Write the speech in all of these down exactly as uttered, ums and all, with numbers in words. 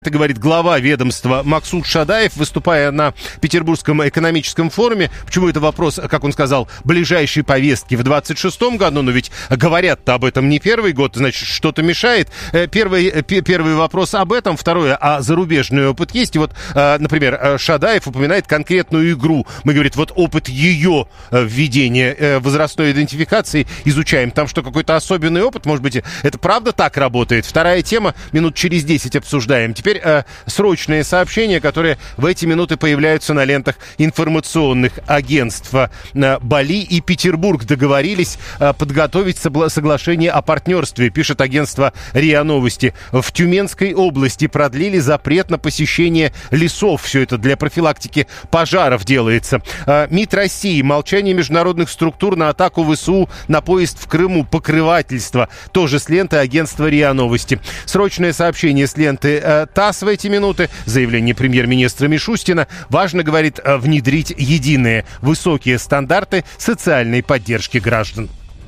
Это говорит глава ведомства Максут Шадаев, выступая на Петербургском экономическом форуме. Почему это вопрос, как он сказал, ближайшей повестки в двадцать шестом году? Но ведь говорят-то об этом не первый год, значит, что-то мешает. Первый, первый вопрос об этом, второе, а зарубежный опыт есть. И вот, например, Шадаев упоминает конкретную игру. Мы, говорит, вот опыт ее введения возрастной идентификации изучаем. Там что, какой-то особенный опыт? Может быть, это правда так работает? Вторая тема, минут через десять обсуждаем. Теперь э, срочные сообщения, которые в эти минуты появляются на лентах информационных агентств. Э, Бали и Петербург договорились э, подготовить согла- соглашение о партнерстве, пишет агентство РИА Новости. В Тюменской области продлили запрет на посещение лесов. Все это для профилактики пожаров делается. Э, МИД России. Молчание международных структур на атаку ВСУ на поезд в Крыму. Покрывательство. Тоже с ленты агентства РИА Новости. Срочное сообщение с ленты э, ТАСС в эти минуты. Заявление премьер-министра Мишустина. Важно, говорит, внедрить единые высокие стандарты социальной поддержки граждан.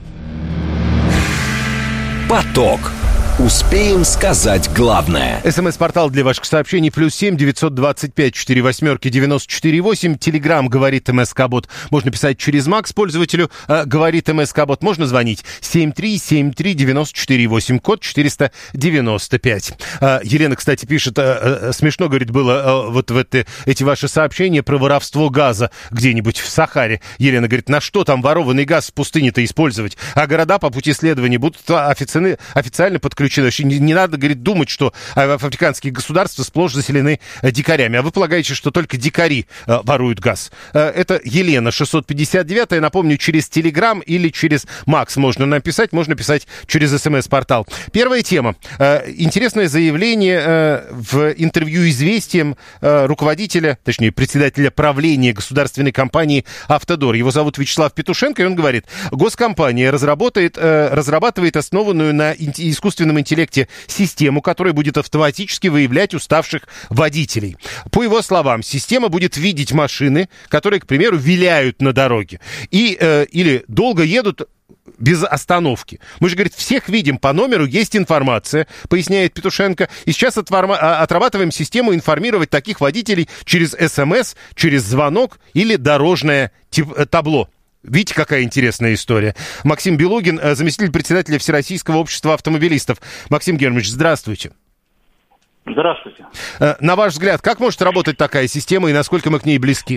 Поток. Успеем сказать главное. СМС-портал для ваших сообщений плюс семь девятьсот двадцать пять четыре восьмерки девяносто четыре восемь. Телеграм говорит МСК-бот. Можно писать через Макс пользователю. Э, говорит МСК-бот. Можно звонить семь три семь три девяносто четыре восемь. Код четыреста девяносто пять. Э, Елена, кстати, пишет, э, э, смешно, говорит, было э, вот в это, эти ваши сообщения про воровство газа где-нибудь в Сахаре. Елена говорит, на что там ворованный газ в пустыне-то использовать? А города по пути следования будут официально, официально подключены. Не, не надо, говорит, думать, что африканские государства сплошь заселены дикарями. А вы полагаете, что только дикари э, воруют газ. Э, это Елена, шестьсот пятьдесят девять. Я напомню, через Телеграм или через Макс можно написать. Можно писать через СМС-портал. Первая тема. Э, интересное заявление э, в интервью «Известиям» э, руководителя, точнее, председателя правления государственной компании «Автодор». Его зовут Вячеслав Петушенко, и он говорит, госкомпания разработает, э, разрабатывает основанную на искусственном интеллекте систему, которая будет автоматически выявлять уставших водителей. По его словам, система будет видеть машины, которые, к примеру, виляют на дороге и, э, или долго едут без остановки. Мы же, говорит, всех видим по номеру, есть информация, поясняет Петушенко. И сейчас отворма- отрабатываем систему информировать таких водителей через СМС, через звонок или дорожное тип- табло. Видите, какая интересная история. Максим Белугин, заместитель председателя Всероссийского общества автомобилистов. Максим Германович, здравствуйте. Здравствуйте. На ваш взгляд, как может работать такая система и насколько мы к ней близки?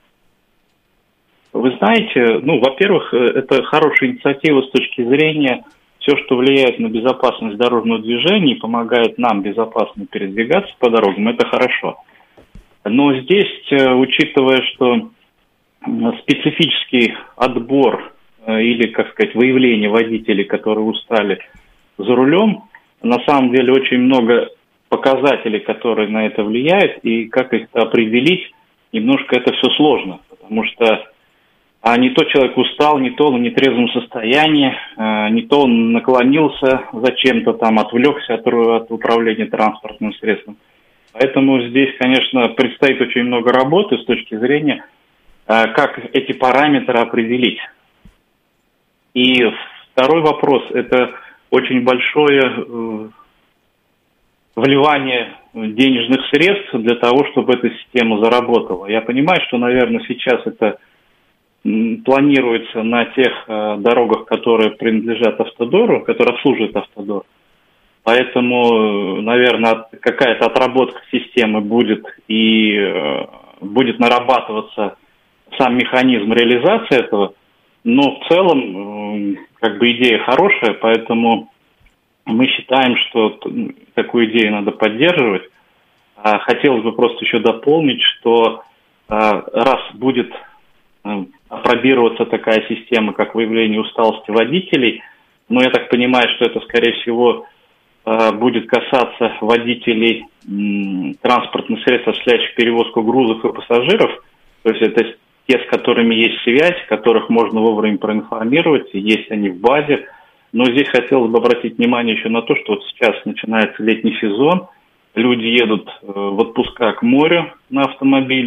Вы знаете, ну, во-первых, это хорошая инициатива с точки зрения все, что влияет на безопасность дорожного движения и помогает нам безопасно передвигаться по дорогам, это хорошо. Но здесь, учитывая, что специфический отбор э, или, как сказать, выявление водителей, которые устали за рулем, на самом деле очень много показателей, которые на это влияют, и как их определить, немножко это все сложно, потому что а не то человек устал, не то он в нетрезвом состоянии, э, не то он наклонился зачем-то там, отвлекся от, от управления транспортным средством. Поэтому здесь, конечно, предстоит очень много работы с точки зрения как эти параметры определить. И второй вопрос – это очень большое вливание денежных средств для того, чтобы эта система заработала. Я понимаю, что, наверное, сейчас это планируется на тех дорогах, которые принадлежат Автодору, которые обслуживает Автодор. Поэтому, наверное, какая-то отработка системы будет и будет нарабатываться сам механизм реализации этого, но в целом как бы идея хорошая, поэтому мы считаем, что такую идею надо поддерживать. Хотелось бы просто еще дополнить, что раз будет апробироваться такая система, как выявление усталости водителей, но я так понимаю, что это, скорее всего, будет касаться водителей транспортных средств, осуществляющих перевозку грузов и пассажиров, то есть это те, с которыми есть связь, которых можно вовремя проинформировать, есть они в базе. Но здесь хотелось бы обратить внимание еще на то, что вот сейчас начинается летний сезон, люди едут в отпуска к морю на автомобиле,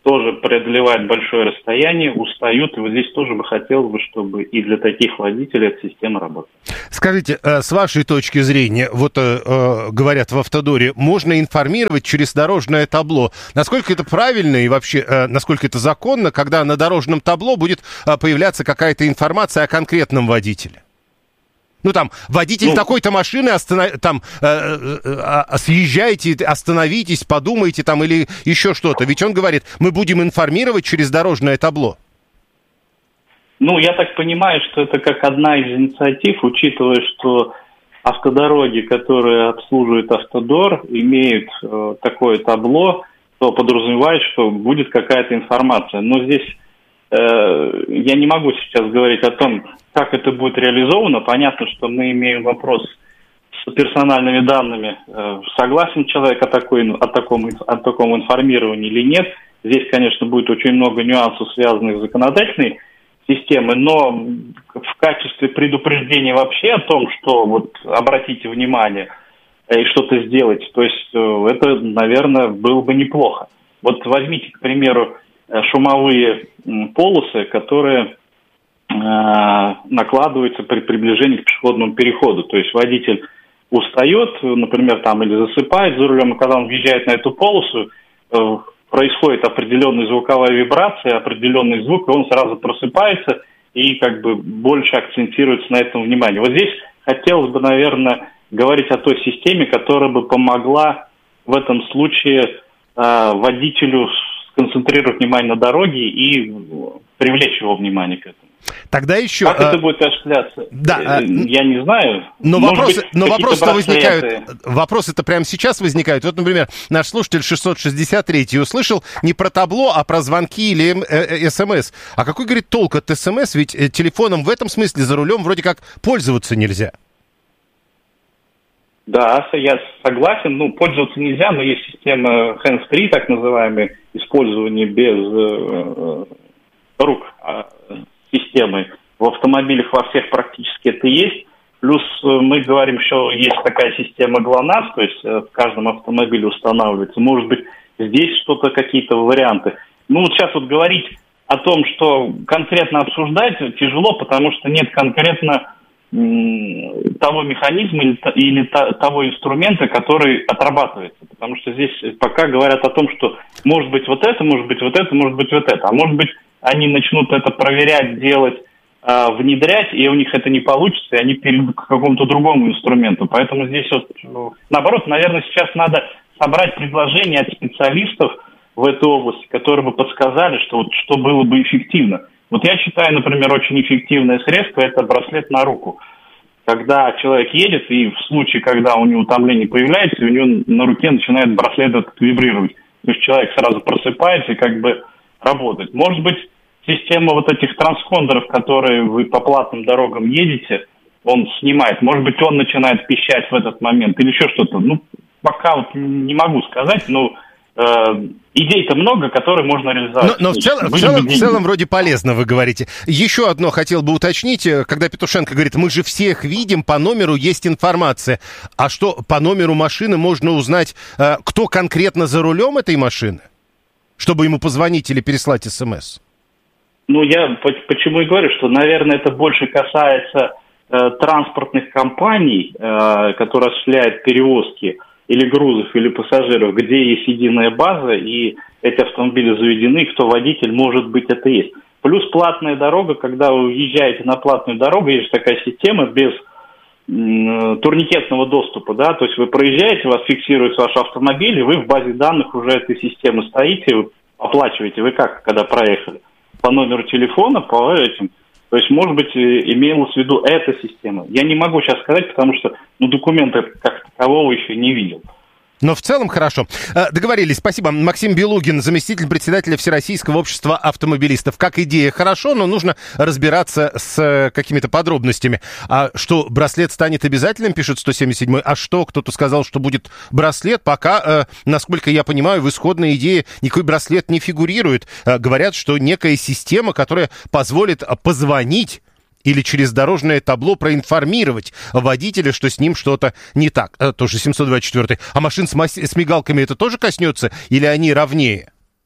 тоже преодолевают большое расстояние, устают, и вот здесь тоже бы хотелось бы, чтобы и для таких водителей эта система работала. Скажите, с вашей точки зрения, вот э, говорят в Автодоре, можно информировать через дорожное табло. Насколько это правильно и вообще, э, насколько это законно, когда на дорожном табло будет э, появляться какая-то информация о конкретном водителе? Ну, там, водитель ну, такой-то машины, останов... там, э, э, э, съезжайте, остановитесь, подумайте, там, или еще что-то. Ведь он говорит, мы будем информировать через дорожное табло. Ну, я так понимаю, что это как одна из инициатив, учитывая, что автодороги, которые обслуживает Автодор, имеют э, такое табло, то подразумевает, что будет какая-то информация. Но здесь э, я не могу сейчас говорить о том, как это будет реализовано. Понятно, что мы имеем вопрос с персональными данными. Согласен человек о, такой, о, таком, о таком информировании или нет. Здесь, конечно, будет очень много нюансов, связанных с законодательной системой, но в качестве предупреждения вообще о том, что вот обратите внимание и что-то сделать, то есть это, наверное, было бы неплохо. Вот возьмите, к примеру, шумовые полосы, которые накладывается при приближении к пешеходному переходу. То есть водитель устает, например, там или засыпает за рулем, и когда он въезжает на эту полосу, происходит определенная звуковая вибрация, определенный звук, и он сразу просыпается и как бы больше акцентируется на этом внимание. Вот здесь хотелось бы, наверное, говорить о той системе, которая бы помогла в этом случае водителю сконцентрировать внимание на дороге и привлечь его внимание к этому. Тогда еще... Как а... это будет осуществляться? Да, я не знаю. Но вопросы, быть, но вопросы-то возникают. Вопросы-то прямо сейчас возникают. Вот, например, наш слушатель шестьсот шестьдесят три услышал не про табло, а про звонки или СМС. А какой, говорит, толк от СМС? Ведь телефоном в этом смысле за рулем вроде как пользоваться нельзя. Да, я согласен. Ну, пользоваться нельзя, но есть система hands-free, так называемая, использование без э, рук системы. В автомобилях во всех практически это есть. Плюс мы говорим, что есть такая система ГЛОНАСС, то есть в каждом автомобиле устанавливается. Может быть, здесь что-то, какие-то варианты. Ну, вот сейчас вот говорить о том, что конкретно обсуждать, тяжело, потому что нет конкретно того механизма или, или того инструмента, который отрабатывается. Потому что здесь пока говорят о том, что может быть вот это, может быть вот это, может быть вот это. А может быть они начнут это проверять, делать, э, внедрять, и у них это не получится, и они перейдут к какому-то другому инструменту. Поэтому здесь вот, ну, наоборот, наверное, сейчас надо собрать предложения от специалистов в этой области, которые бы подсказали, что, вот, что было бы эффективно. Вот я считаю, например, очень эффективное средство – это браслет на руку. Когда человек едет, и в случае, когда у него утомление появляется, у него на руке начинает браслет этот вибрировать. То есть человек сразу просыпается и как бы работает. Может быть, система вот этих транспондеров, которые вы по платным дорогам едете, он снимает. Может быть, он начинает пищать в этот момент или еще что-то. Ну, пока вот не могу сказать, но... идей-то много, которые можно реализовать. Но, но в, целом, в, целом, в целом вроде полезно, вы говорите. Еще одно хотел бы уточнить, когда Петушенко говорит, мы же всех видим, по номеру есть информация. А что, по номеру машины можно узнать, кто конкретно за рулем этой машины? Чтобы ему позвонить или переслать СМС? Ну, я почему и говорю, что, наверное, это больше касается э, транспортных компаний, э, которые осуществляют перевозки или грузов, или пассажиров, где есть единая база, и эти автомобили заведены, кто водитель, может быть, это есть. Плюс платная дорога, когда вы въезжаете на платную дорогу, есть же такая система без м, турникетного доступа, да, то есть вы проезжаете, вас фиксирует ваш автомобиль, и вы в базе данных уже этой системы стоите, вы оплачиваете, вы как, когда проехали? По номеру телефона, по этим. То есть, может быть, имелось в виду эта система. Я не могу сейчас сказать, потому что ну, документа как такового еще не видел. Но в целом хорошо. Договорились. Спасибо. Максим Белугин, заместитель председателя Всероссийского общества автомобилистов. Как идея хорошо, но нужно разбираться с какими-то подробностями. А что, браслет станет обязательным, пишет сто семьдесят седьмой. А что, кто-то сказал, что будет браслет? Пока, насколько я понимаю, в исходной идее никакой браслет не фигурирует. Говорят, что некая система, которая позволит позвонить или через дорожное табло проинформировать водителя, что с ним что-то не так. А, тоже семьсот двадцать четыре. А машин с, мас... с мигалками это тоже коснется? Или они ровнее?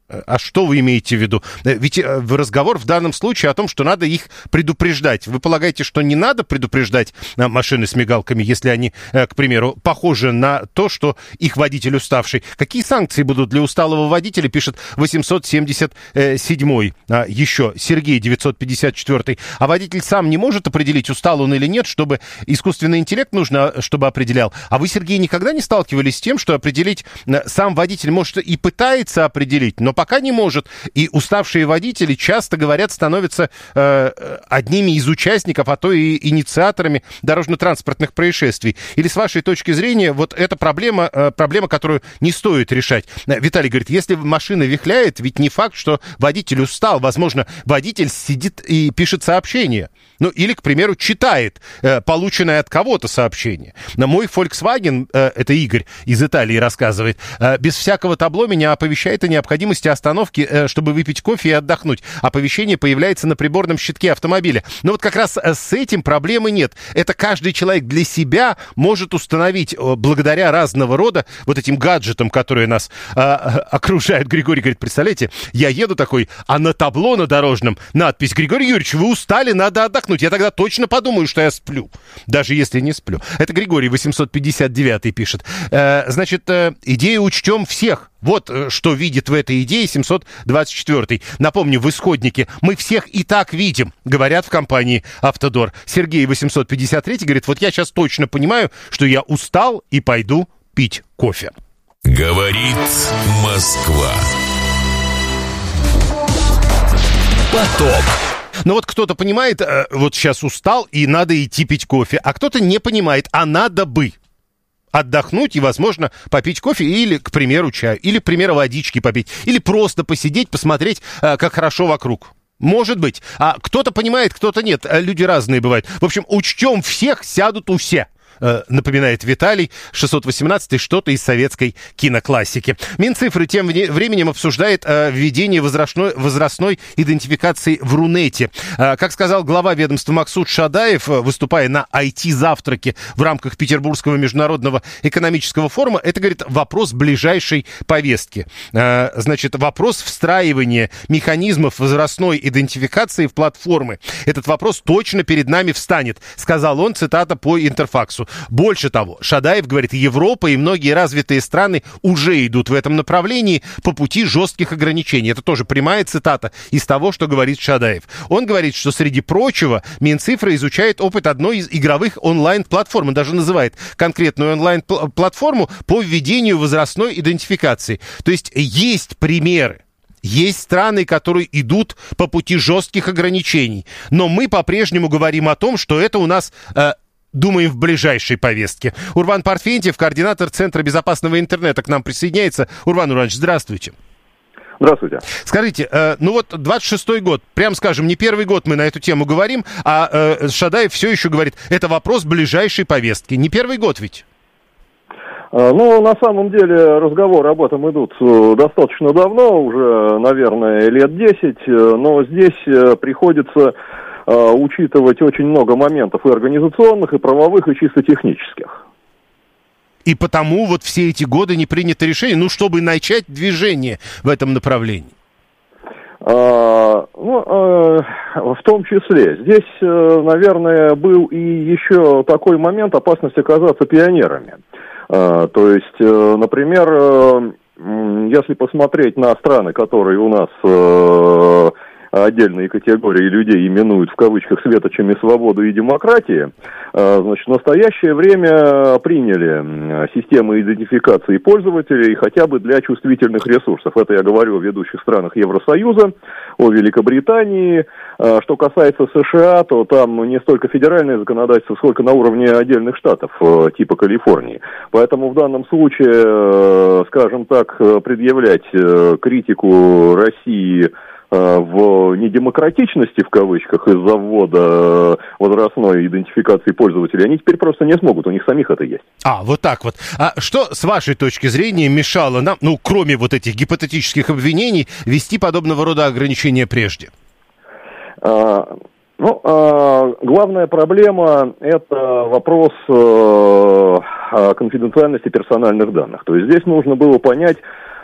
А что вы имеете в виду? Ведь разговор в данном случае о том, что надо их предупреждать. Вы полагаете, что не надо предупреждать машины с мигалками, если они, к примеру, похожи на то, что их водитель уставший? Какие санкции будут для усталого водителя, пишет восемьсот семьдесят седьмой. А еще Сергей, девятьсот пятьдесят четвёртый. А водитель сам не может определить, устал он или нет, чтобы искусственный интеллект нужно, чтобы определял. А вы, Сергей, никогда не сталкивались с тем, что определить сам водитель, может, и пытается определить, но пока не может. И уставшие водители, часто говорят, становятся э, одними из участников, а то и инициаторами дорожно-транспортных происшествий. Или с вашей точки зрения, вот эта проблема, э, проблема, которую не стоит решать. Виталий говорит, если машина вихляет, ведь не факт, что водитель устал. Возможно, водитель сидит и пишет сообщение. Ну, или, к примеру, читает э, полученное от кого-то сообщение. На мой Volkswagen, э, это Игорь из Италии рассказывает, э, без всякого табло меня оповещает о необходимости остановки, э, чтобы выпить кофе и отдохнуть. Оповещение появляется на приборном щитке автомобиля. Но вот как раз с этим проблемы нет. Это каждый человек для себя может установить э, благодаря разного рода вот этим гаджетам, которые нас э, окружают. Григорий говорит, представляете, я еду такой, а на табло на дорожном надпись: Григорий Юрьевич, вы устали, надо отдохнуть. Я тогда точно подумаю, что я сплю, даже если не сплю. Это Григорий, восемьсот пятьдесят девятый, пишет. Э, значит, э, идею учтем всех. Вот э, что видит в этой идее семьсот двадцать четвёртый. Напомню, в исходнике мы всех и так видим, говорят в компании «Автодор». Сергей, восемьсот пятьдесят третий, говорит, вот я сейчас точно понимаю, что я устал и пойду пить кофе. Говорит Москва. Поток. Но вот кто-то понимает, э, вот сейчас устал и надо идти пить кофе, а кто-то не понимает, а надо бы отдохнуть и, возможно, попить кофе или, к примеру, чаю, или, к примеру, водички попить, или просто посидеть, посмотреть, э, как хорошо вокруг. Может быть. А кто-то понимает, кто-то нет. Люди разные бывают. В общем, учтем всех, сядут у все. Напоминает Виталий, шестьсот восемнадцатый, что-то из советской киноклассики. Минцифры тем временем обсуждает э, введение возрастной, возрастной идентификации в Рунете. Э, как сказал глава ведомства Максут Шадаев, выступая на ай ти-завтраке в рамках Петербургского международного экономического форума, это, говорит, вопрос ближайшей повестки. Э, значит, вопрос встраивания механизмов возрастной идентификации в платформы. Этот вопрос точно перед нами встанет, сказал он, цитата по Интерфаксу. Больше того, Шадаев говорит, Европа и многие развитые страны уже идут в этом направлении по пути жестких ограничений. Это тоже прямая цитата из того, что говорит Шадаев. Он говорит, что, среди прочего, Минцифра изучает опыт одной из игровых онлайн-платформ. Он даже называет конкретную онлайн-платформу по введению возрастной идентификации. То есть есть примеры. Есть страны, которые идут по пути жестких ограничений. Но мы по-прежнему говорим о том, что это у нас... Э, думаем в ближайшей повестке. Урван Парфентьев, координатор Центра безопасного интернета, к нам присоединяется. Урван Урванович, здравствуйте. Здравствуйте. Скажите, э, ну вот двадцать шестой год, прям скажем, не первый год мы на эту тему говорим, а э, Шадаев все еще говорит, это вопрос ближайшей повестки. Не первый год ведь? Ну, на самом деле, разговоры об этом идут достаточно давно, уже, наверное, лет десять, но здесь приходится учитывать очень много моментов и организационных, и правовых, и чисто технических. И потому вот все эти годы не принято решение, ну, чтобы начать движение в этом направлении. А, ну, а, в том числе. Здесь, наверное, был и еще такой момент опасности оказаться пионерами. А, то есть, например, если посмотреть на страны, которые у нас... отдельные категории людей именуют в кавычках светочами свободы и демократии, значит, в настоящее время приняли системы идентификации пользователей хотя бы для чувствительных ресурсов. Это я говорю о ведущих странах Евросоюза, о Великобритании. Что касается США, то там не столько федеральное законодательство, сколько на уровне отдельных штатов, типа Калифорнии. Поэтому в данном случае, скажем так, предъявлять критику России в недемократичности, в кавычках, из-за ввода возрастной идентификации пользователей, они теперь просто не смогут, у них самих это есть. А, вот так вот. А что, с вашей точки зрения, мешало нам, ну, кроме вот этих гипотетических обвинений, ввести подобного рода ограничения прежде? А, ну, а, главная проблема – это вопрос а, конфиденциальности персональных данных. То есть здесь нужно было понять,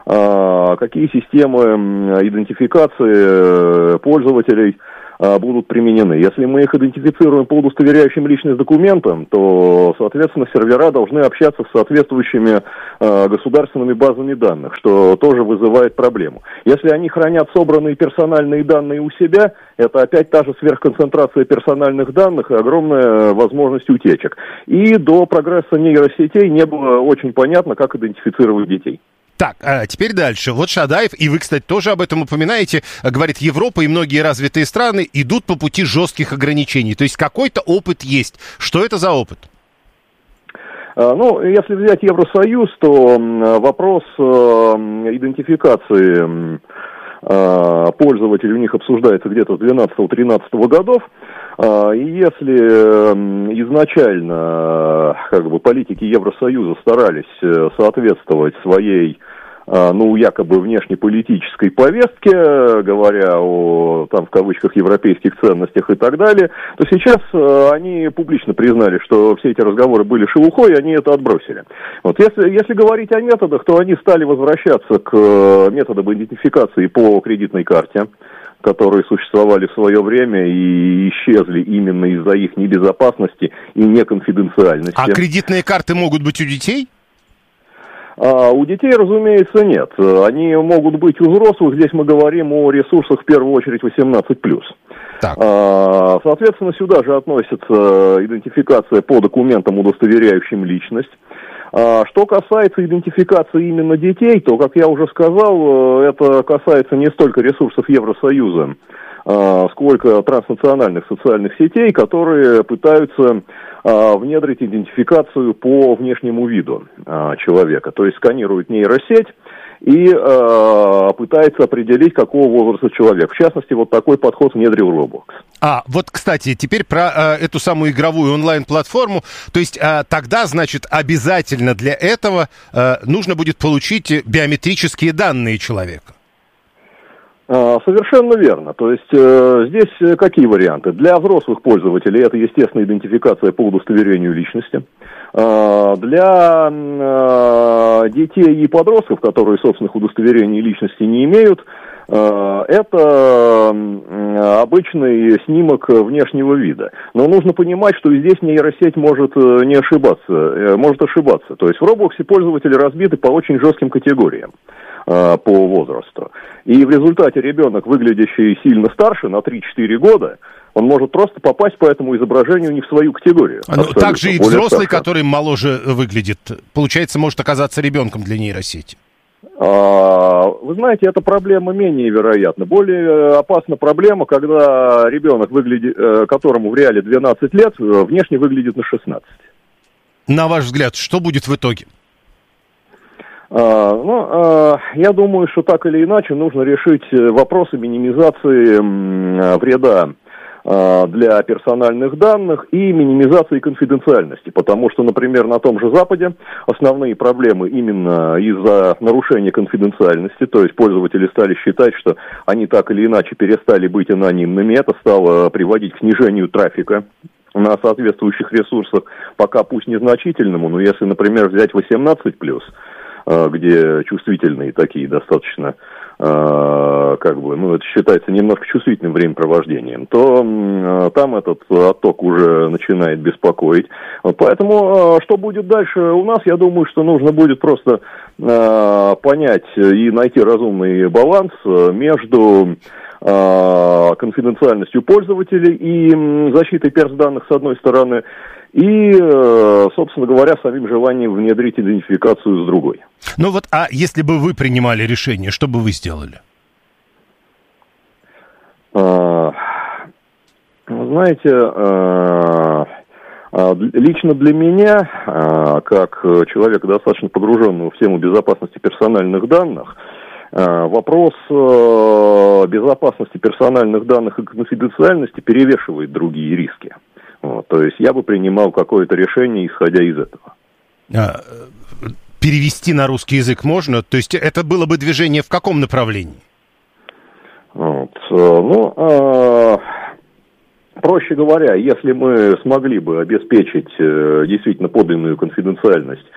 какие системы идентификации пользователей будут применены. Если мы их идентифицируем по удостоверяющим личность документам, то, соответственно, сервера должны общаться с соответствующими э, государственными базами данных, что тоже вызывает проблему. Если они хранят собранные персональные данные у себя, это опять та же сверхконцентрация персональных данных и огромная возможность утечек. И до прогресса нейросетей не было очень понятно, как идентифицировать детей. Так, а теперь дальше. Вот Шадаев, и вы, кстати, тоже об этом упоминаете, говорит, Европа и многие развитые страны идут по пути жестких ограничений. То есть какой-то опыт есть. Что это за опыт? Ну, если взять Евросоюз, то вопрос идентификации пользователей у них обсуждается где-то с двенадцатого-тринадцатого годов. И если изначально как бы, политики Евросоюза старались соответствовать своей, ну, якобы внешнеполитической повестке, говоря о, там, в кавычках, европейских ценностях и так далее, то сейчас они публично признали, что все эти разговоры были шелухой, и они это отбросили. Вот если, если говорить о методах, то они стали возвращаться к методам идентификации по кредитной карте, которые существовали в свое время и исчезли именно из-за их небезопасности и неконфиденциальности. А кредитные карты могут быть у детей? А, у детей, разумеется, нет. Они могут быть у взрослых. Здесь мы говорим о ресурсах, в первую очередь, восемнадцать плюс. Так. А, соответственно, сюда же относится идентификация по документам, удостоверяющим личность. А, что касается идентификации именно детей, то, как я уже сказал, это касается не столько ресурсов Евросоюза, а, сколько транснациональных социальных сетей, которые пытаются а, внедрить идентификацию по внешнему виду а, человека. То есть сканируют нейросеть и э, пытается определить, какого возраста человек. В частности, вот такой подход внедрил Roblox. А, вот, кстати, теперь про э, эту самую игровую онлайн-платформу. То есть э, тогда, значит, обязательно для этого э, нужно будет получить биометрические данные человека. Совершенно верно. То есть э, здесь какие варианты? Для взрослых пользователей это, естественно, идентификация по удостоверению личности. Э, для э, детей и подростков, которые собственных удостоверений личности не имеют, э, это э, обычный снимок внешнего вида. Но нужно понимать, что здесь нейросеть может не ошибаться, э, может ошибаться. То есть в Roblox пользователи разбиты по очень жестким категориям по возрасту. И в результате ребенок, выглядящий сильно старше, на три-четыре года, он может просто попасть по этому изображению не в свою категорию. Ну, также и взрослый, который моложе выглядит, получается, может оказаться ребенком для нейросети. А, вы знаете, эта проблема менее вероятна. Более опасна проблема, когда ребенок, выглядит, которому в реале двенадцать лет, внешне выглядит на шестнадцать. На ваш взгляд, что будет в итоге? А, ну, а, я думаю, что так или иначе нужно решить вопросы минимизации м, вреда а, для персональных данных и минимизации конфиденциальности, потому что, например, на том же Западе основные проблемы именно из-за нарушения конфиденциальности, то есть пользователи стали считать, что они так или иначе перестали быть анонимными, это стало приводить к снижению трафика на соответствующих ресурсах, пока пусть незначительному, но если, например, взять восемнадцать плюс, где чувствительные такие достаточно, э, как бы, ну, это считается немножко чувствительным времяпровождением, то э, там этот отток уже начинает беспокоить. Вот поэтому, э, что будет дальше у нас, я думаю, что нужно будет просто э, понять и найти разумный баланс между э, конфиденциальностью пользователей и защитой перс-данных с одной стороны, и, собственно говоря, самим желанием внедрить идентификацию с другой. Ну вот, а если бы вы принимали решение, что бы вы сделали? А, знаете, а, а, лично для меня, а, как человека, достаточно погруженного в тему безопасности персональных данных, а, вопрос а, безопасности персональных данных и конфиденциальности перевешивает другие риски. Вот, то есть я бы принимал какое-то решение, исходя из этого. А, перевести на русский язык можно? То есть это было бы движение в каком направлении? Вот, ну, а, проще говоря, если мы смогли бы обеспечить действительно подлинную конфиденциальность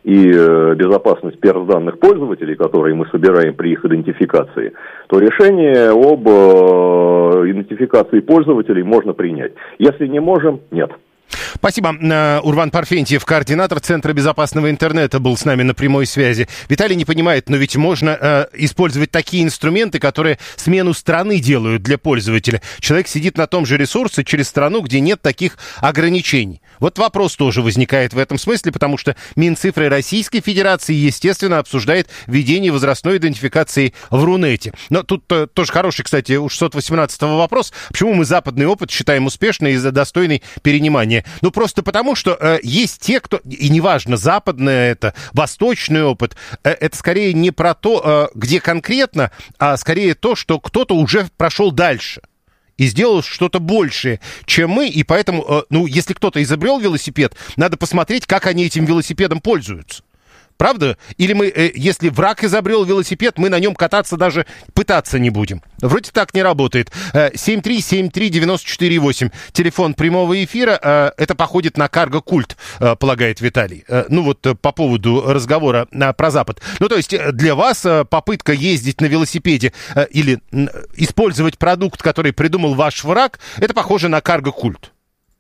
и безопасность персданных пользователей, которые мы собираем при их идентификации, то решение об идентификации пользователей можно принять. Если не можем, нет. Спасибо. Урван Парфентьев, координатор Центра безопасного интернета, был с нами на прямой связи. Виталий не понимает, но ведь можно э, использовать такие инструменты, которые смену страны делают для пользователя. Человек сидит на том же ресурсе через страну, где нет таких ограничений. Вот вопрос тоже возникает в этом смысле, потому что Минцифры Российской Федерации, естественно, обсуждает введение возрастной идентификации в Рунете. Но тут э, тоже хороший, кстати, у шестьсот восемнадцатого вопрос. Почему мы западный опыт считаем успешным и достойный перенимания? Ну, просто потому, что э, есть те, кто... И неважно, западный это, восточный опыт. Э, это скорее не про то, э, где конкретно, а скорее то, что кто-то уже прошел дальше и сделал что-то большее, чем мы. И поэтому, э, ну, если кто-то изобрел велосипед, надо посмотреть, как они этим велосипедом пользуются. Правда? Или мы, э, если враг изобрел велосипед, мы на нем кататься даже пытаться не будем. Вроде так не работает. семь три семь три девять четыре восемь. Телефон прямого эфира. Э, это походит на карго-культ, э, полагает Виталий. Э, ну вот э, по поводу разговора э, про Запад. Ну то есть для вас э, попытка ездить на велосипеде э, или э, использовать продукт, который придумал ваш враг, это похоже на карго-культ.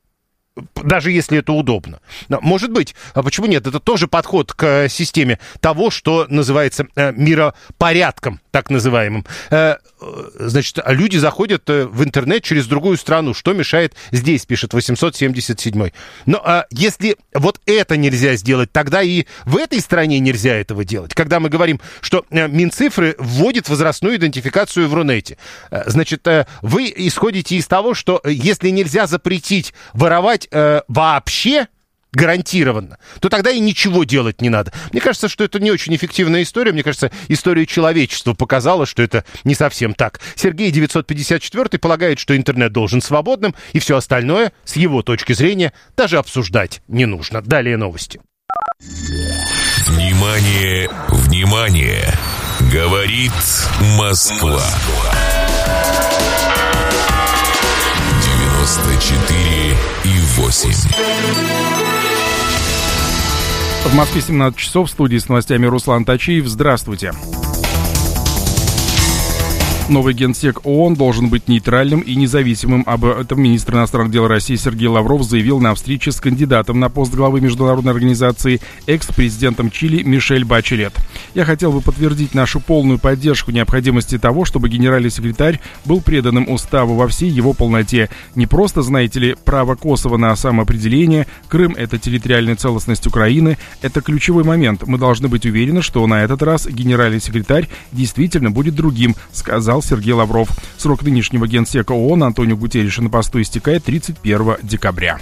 Даже если это удобно. Может быть. А почему нет? Это тоже подход к системе того, что называется э, миропорядком, так называемым. Э, значит, люди заходят в интернет через другую страну. Что мешает здесь, пишет восемьсот семьдесят седьмой. Но э, если вот это нельзя сделать, тогда и в этой стране нельзя этого делать. Когда мы говорим, что э, Минцифры вводит возрастную идентификацию в Рунете. Э, значит, э, вы исходите из того, что э, если нельзя запретить воровать э, вообще гарантированно, то тогда и ничего делать не надо. Мне кажется, что это не очень эффективная история. Мне кажется, история человечества показала, что это не совсем так. Сергей девятьсот пятьдесят четвёртый полагает, что интернет должен свободным, и все остальное, с его точки зрения, даже обсуждать не нужно. Далее новости. Внимание, внимание! Говорит Москва. девяносто четыре и восемь. В Москве семнадцать часов, в студии с новостями Руслан Тачиев. Здравствуйте. Новый генсек ООН должен быть нейтральным и независимым. Об этом министр иностранных дел России Сергей Лавров заявил на встрече с кандидатом на пост главы международной организации, экс-президентом Чили Мишель Бачелет. Я хотел бы подтвердить нашу полную поддержку необходимости того, чтобы генеральный секретарь был преданным уставу во всей его полноте. Не просто, знаете ли, право Косово на самоопределение, Крым — это территориальная целостность Украины, это ключевой момент. Мы должны быть уверены, что на этот раз генеральный секретарь действительно будет другим, сказал Сергей Лавров. Срок нынешнего генсека ООН Антонио Гутерриша на посту истекает тридцать первого декабря.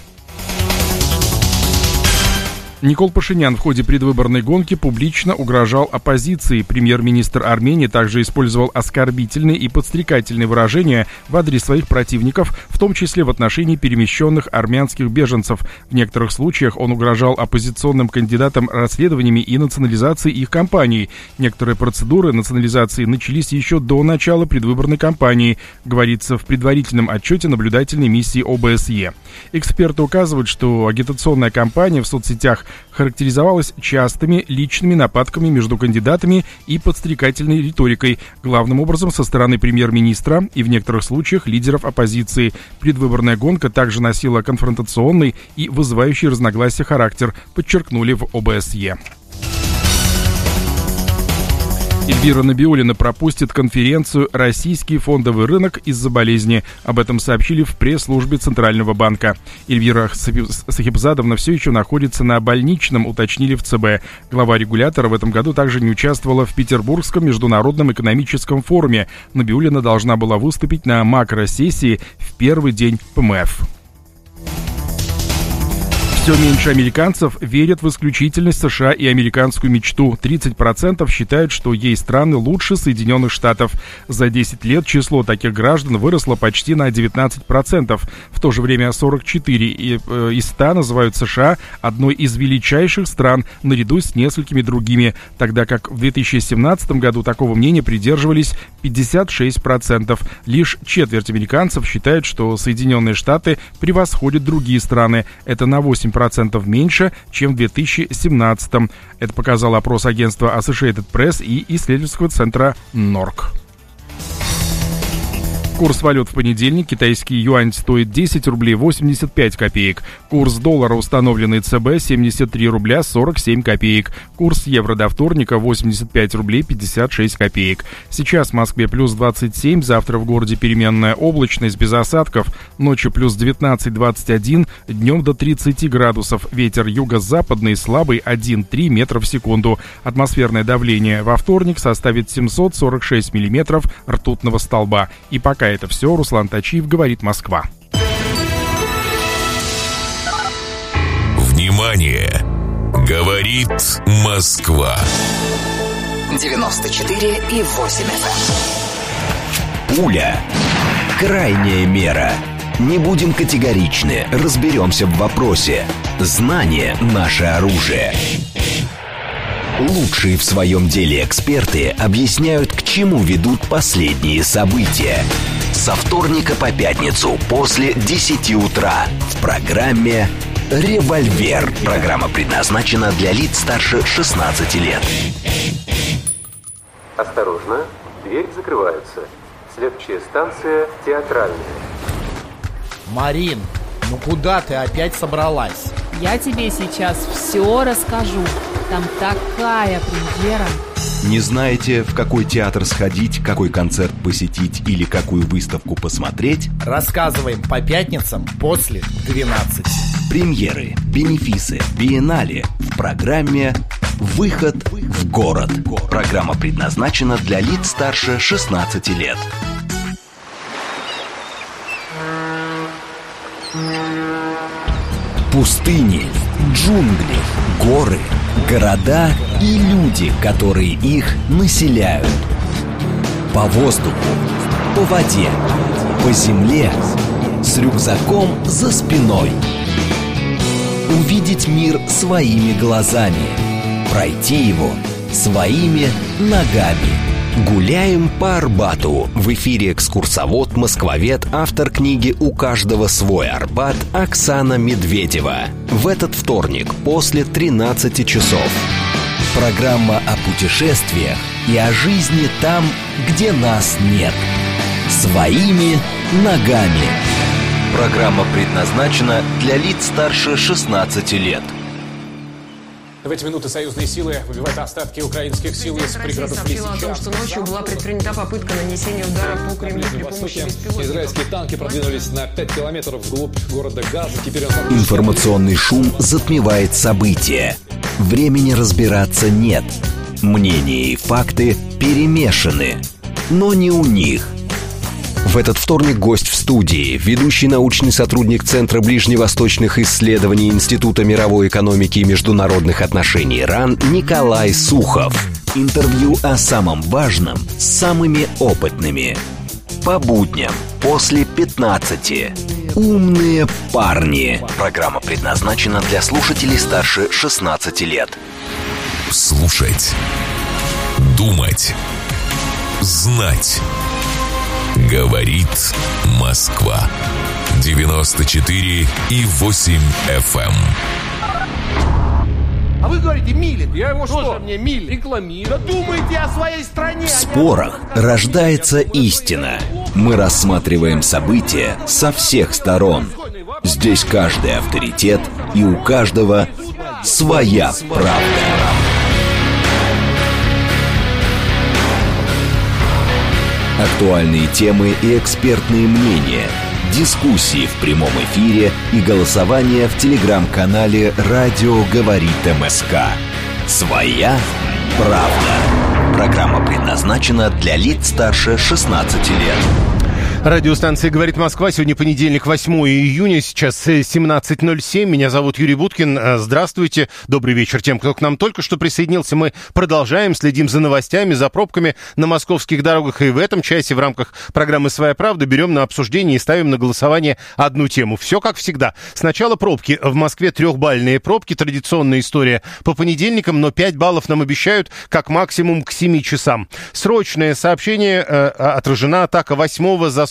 Никол Пашинян в ходе предвыборной гонки публично угрожал оппозиции. Премьер-министр Армении также использовал оскорбительные и подстрекательные выражения в адрес своих противников, в том числе в отношении перемещенных армянских беженцев. В некоторых случаях он угрожал оппозиционным кандидатам расследованиями и национализацией их компаний. Некоторые процедуры национализации начались еще до начала предвыборной кампании, говорится в предварительном отчете наблюдательной миссии О Бэ Эс Е. Эксперты указывают, что агитационная кампания в соцсетях характеризовалась частыми личными нападками между кандидатами и подстрекательной риторикой, главным образом со стороны премьер-министра и в некоторых случаях лидеров оппозиции. Предвыборная гонка также носила конфронтационный и вызывающий разногласия характер, подчеркнули в О Бэ Эс Е. Эльвира Набиуллина пропустит конференцию «Российский фондовый рынок из-за болезни». Об этом сообщили в пресс-службе Центрального банка. Эльвира Сахибзадовна все еще находится на больничном, уточнили в Цэ Бэ. Глава регулятора в этом году также не участвовала в Петербургском международном экономическом форуме. Набиуллина должна была выступить на макросессии в первый день Пэ Эм Эф. Все меньше американцев верят в исключительность США и американскую мечту. тридцать процентов считают, что ей страны лучше Соединенных Штатов. За десять лет число таких граждан выросло почти на девятнадцать процентов. В то же время сорок четыре из ста называют США одной из величайших стран, наряду с несколькими другими, тогда как в две тысячи семнадцатом году такого мнения придерживались пятьдесят шесть процентов. Лишь четверть американцев считают, что Соединенные Штаты превосходят другие страны. Это на восемь процентов меньше, чем в две тысячи семнадцатом. Это показал опрос агентства Associated Press и исследовательского центра норк. Курс валют в понедельник. Китайский юань стоит десять рублей восемьдесят пять копеек. Курс доллара, установленный ЦБ, семьдесят три рубля сорок семь копеек. Курс евро до вторника восемьдесят пять рублей пятьдесят шесть копеек. Сейчас в Москве плюс двадцать семь, завтра в городе переменная облачность без осадков. Ночью плюс девятнадцать двадцать один, днем до тридцати градусов. Ветер юго-западный слабый один-три метра в секунду. Атмосферное давление во вторник составит семьсот сорок шесть миллиметров ртутного столба. И пока это все. Руслан Тачиев, говорит Москва. Внимание! Говорит Москва. девяносто четыре и восемь эф эм. Пуля. Крайняя мера. Не будем категоричны, разберемся в вопросе. Знание – наше оружие. Лучшие в своем деле эксперты объясняют, к чему ведут последние события. Со вторника по пятницу после десяти утра в программе «Револьвер». Программа предназначена для лиц старше шестнадцати лет. Осторожно, дверь закрывается. Следующая станция «Театральная». Марин, ну куда ты опять собралась? Я тебе сейчас все расскажу. Там такая премьера. Не знаете, в какой театр сходить, какой концерт посетить или какую выставку посмотреть? Рассказываем по пятницам после двенадцати. Премьеры, бенефисы, биеннале в программе «Выход в город». Программа предназначена для лиц старше шестнадцати лет. Пустыни, джунгли, горы, города и люди, которые их населяют. По воздуху, по воде, по земле, с рюкзаком за спиной. Увидеть мир своими глазами, пройти его своими ногами. Гуляем по Арбату. В эфире экскурсовод, москвовед, автор книги «У каждого свой Арбат» Оксана Медведева. В этот вторник после тринадцати часов. Программа о путешествиях и о жизни там, где нас нет. Своими ногами. Программа предназначена для лиц старше шестнадцати лет. В эти минуты союзные силы выбивают остатки украинских сил из пригородов Лисичанска. О том, что ночью была предпринята попытка нанесения удара по Кремлю при помощи беспилотников. Израильские танки продвинулись на пять километров вглубь города Газа. Теперь он... Информационный шум затмевает события. Времени разбираться нет. Мнения и факты перемешаны. Но не у них. В этот вторник гость в студии, ведущий научный сотрудник Центра ближневосточных исследований Института мировой экономики и международных отношений РАН Николай Сухов. Интервью о самом важном с самыми опытными. По будням после пятнадцати. Умные парни. Программа предназначена для слушателей старше шестнадцати лет. Слушать. Думать. Знать. Говорит Москва. девяносто четыре и восемь эф эм. А вы говорите, Милин. Я его что? Тоже мне Милин. Рекламирую. Да думайте о своей стране. В спорах рождается истина. Мы рассматриваем события со всех сторон. Здесь каждый авторитет, и у каждого своя правда. Актуальные темы и экспертные мнения, дискуссии в прямом эфире и голосование в телеграм-канале «Радио говорит МСК». Своя правда. Программа предназначена для лиц старше шестнадцати лет. Радиостанция «Говорит Москва». Сегодня понедельник, восьмое июня, сейчас семнадцать ноль семь. Меня зовут Юрий Буткин. Здравствуйте. Добрый вечер тем, кто к нам только что присоединился. Мы продолжаем, следим за новостями, за пробками на московских дорогах. И в этом часе в рамках программы «Своя правда» берем на обсуждение и ставим на голосование одну тему. Все как всегда. Сначала пробки. В Москве трехбальные пробки. Традиционная история по понедельникам, но пять баллов нам обещают как максимум к семи часам. Срочное сообщение. Э, отражена атака восьмого за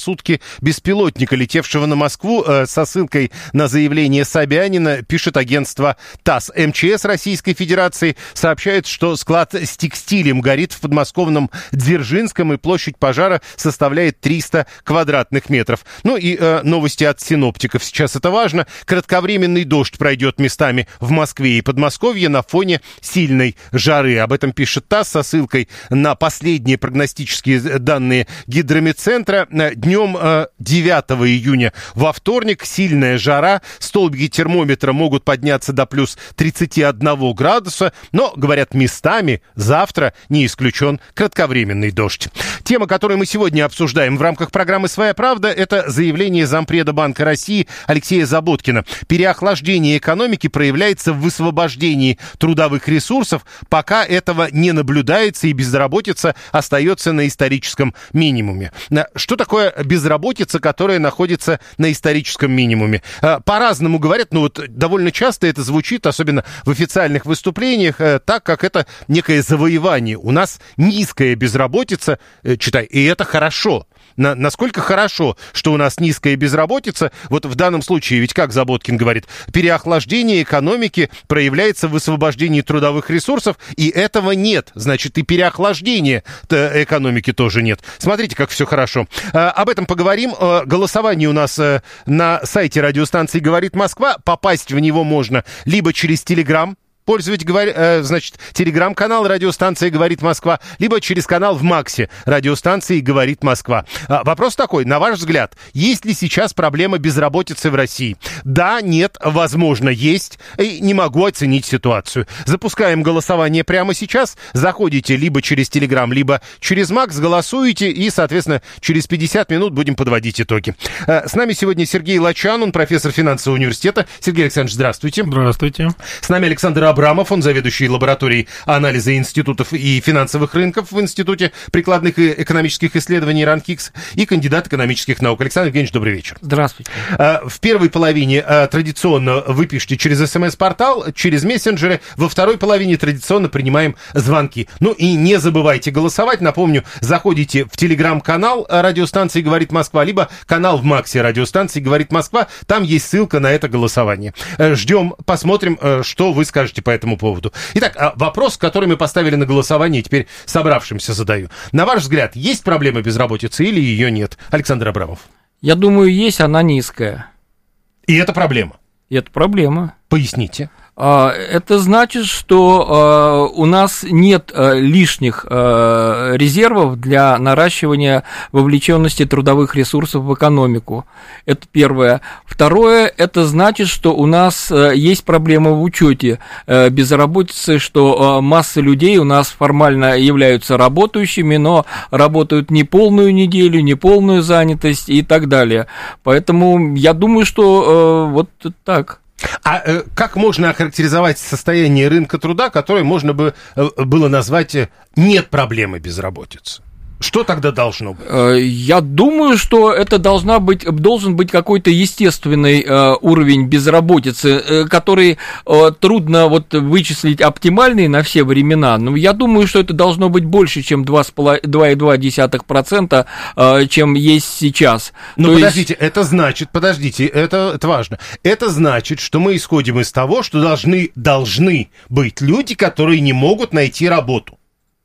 сутки беспилотника, летевшего на Москву, э, со ссылкой на заявление Собянина, пишет агентство ТАСС. МЧС Российской Федерации сообщает, что склад с текстилем горит в подмосковном Дзержинском, и площадь пожара составляет триста квадратных метров. Ну и э, новости от синоптиков. Сейчас это важно. Кратковременный дождь пройдет местами в Москве и Подмосковье на фоне сильной жары. Об этом пишет ТАСС со ссылкой на последние прогностические данные Гидрометцентра. Днем э, девятого июня во вторник сильная жара. Столбики термометра могут подняться до плюс тридцати одного градуса. Но, говорят, местами завтра не исключен кратковременный дождь. Тема, которую мы сегодня обсуждаем в рамках программы «Своя правда», это заявление зампреда Банка России Алексея Заботкина. Переохлаждение экономики проявляется в высвобождении трудовых ресурсов, пока этого не наблюдается и безработица остается на историческом минимуме. Что такое безработица, которая находится на историческом минимуме? По-разному говорят, но вот довольно часто это звучит, особенно в официальных выступлениях, так, как это некое завоевание. У нас низкая безработица, читай, и это хорошо. На, насколько хорошо, что у нас низкая безработица, вот в данном случае, ведь как Заботкин говорит, переохлаждение экономики проявляется в высвобождении трудовых ресурсов, и этого нет, значит, и переохлаждения экономики тоже нет. Смотрите, как все хорошо. А, об этом поговорим. А, голосование у нас а, на сайте радиостанции «Говорит Москва». Попасть в него можно либо через Телеграм, пользователь, говори, э, значит, телеграм-канал радиостанции «Говорит Москва», либо через канал в Максе радиостанции «Говорит Москва». А, вопрос такой, на ваш взгляд, есть ли сейчас проблема безработицы в России? Да, нет, возможно, есть, и не могу оценить ситуацию. Запускаем голосование прямо сейчас, заходите либо через телеграм, либо через Макс, голосуете, и, соответственно, через пятьдесят минут будем подводить итоги. А, с нами сегодня Сергей Лачан, он профессор финансового университета. Сергей Александрович, здравствуйте. Здравствуйте. С нами Александр Абрамов, он заведующий лабораторией анализа институтов и финансовых рынков в Институте прикладных и экономических исследований РАНХИКС и кандидат экономических наук. Александр Евгеньевич, добрый вечер. Здравствуйте. В первой половине традиционно вы пишете через СМС-портал, через мессенджеры. Во второй половине традиционно принимаем звонки. Ну и не забывайте голосовать. Напомню, заходите в телеграм-канал радиостанции «Говорит Москва», либо канал в Максе радиостанции «Говорит Москва». Там есть ссылка на это голосование. Ждем, посмотрим, что вы скажете по этому поводу. Итак, вопрос, который мы поставили на голосование, теперь собравшимся задаю. На ваш взгляд, есть проблема безработицы или ее нет? Александр Абрамов. Я думаю, есть, она низкая. И это проблема? И это проблема. Поясните. Это значит, что у нас нет лишних резервов для наращивания вовлеченности трудовых ресурсов в экономику. Это первое. Второе, это значит, что у нас есть проблема в учете безработицы, что масса людей у нас формально являются работающими, но работают не полную неделю, не полную занятость и так далее. Поэтому я думаю, что вот так. А э, как можно охарактеризовать состояние рынка труда, которое можно бы э, было назвать э, «нет проблемы безработицы»? Что тогда должно быть? Я думаю, что это должна быть, должен быть какой-то естественный э, уровень безработицы, э, который э, трудно вот вычислить оптимальный на все времена. Но я думаю, что это должно быть больше, чем два целых две десятых процента, э, чем есть сейчас. Но То подождите, есть... это значит, подождите, это, это важно. Это значит, что мы исходим из того, что должны, должны быть люди, которые не могут найти работу.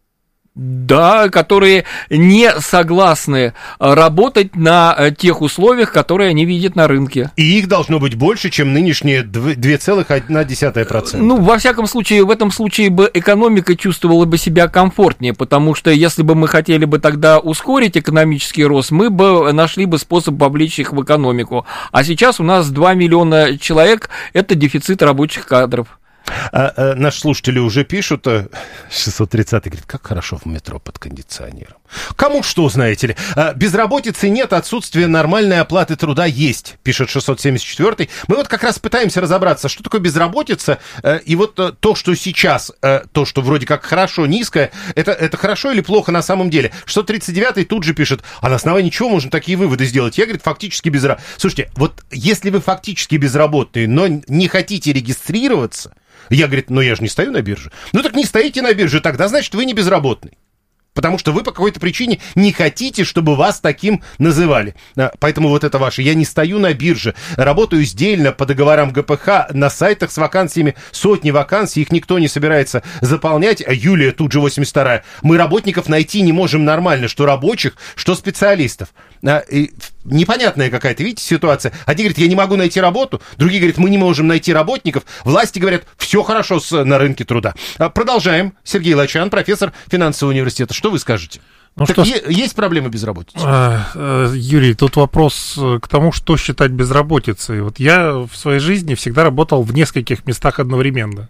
Да, которые не согласны работать на тех условиях, которые они видят на рынке. И их должно быть больше, чем нынешние две целых одна десятая процента. Ну, во всяком случае, в этом случае бы экономика чувствовала бы себя комфортнее, потому что если бы мы хотели бы тогда ускорить экономический рост, мы бы нашли бы способ вовлечь их в экономику. А сейчас у нас два миллиона человек, это дефицит рабочих кадров. А, а, наши слушатели уже пишут, шестьсот тридцатый говорит, как хорошо в метро под кондиционером. Кому что, знаете ли. А, безработицы нет, отсутствие нормальной оплаты труда есть, пишет шестьсот семьдесят четвёртый. Мы вот как раз пытаемся разобраться, что такое безработица, а, и вот а, то, что сейчас, а, то, что вроде как хорошо, низкое, это, это хорошо или плохо на самом деле. шестьсот тридцать девятый тут же пишет, а на основании чего можно такие выводы сделать? Я, говорит, фактически безработный. Слушайте, вот если вы фактически безработные, но не хотите регистрироваться, я, говорит, ну я же не стою на бирже. Ну так не стоите на бирже, тогда, значит, вы не безработный. Потому что вы по какой-то причине не хотите, чтобы вас таким называли. Поэтому вот это ваше. Я не стою на бирже, работаю сдельно по договорам ГПХ, на сайтах с вакансиями, сотни вакансий, их никто не собирается заполнять. Юлия, тут же восемьдесят вторая. Мы работников найти не можем нормально, что рабочих, что специалистов. И непонятная какая-то, видите, ситуация. Одни говорят, я не могу найти работу, другие говорят, мы не можем найти работников. Власти говорят, все хорошо с, на рынке труда. Продолжаем. Сергей Лачан, профессор финансового университета. Что вы скажете? Ну, так что... е- есть проблемы безработицы? А, а, Юрий, тут вопрос к тому, что считать безработицей. Вот я в своей жизни всегда работал в нескольких местах одновременно.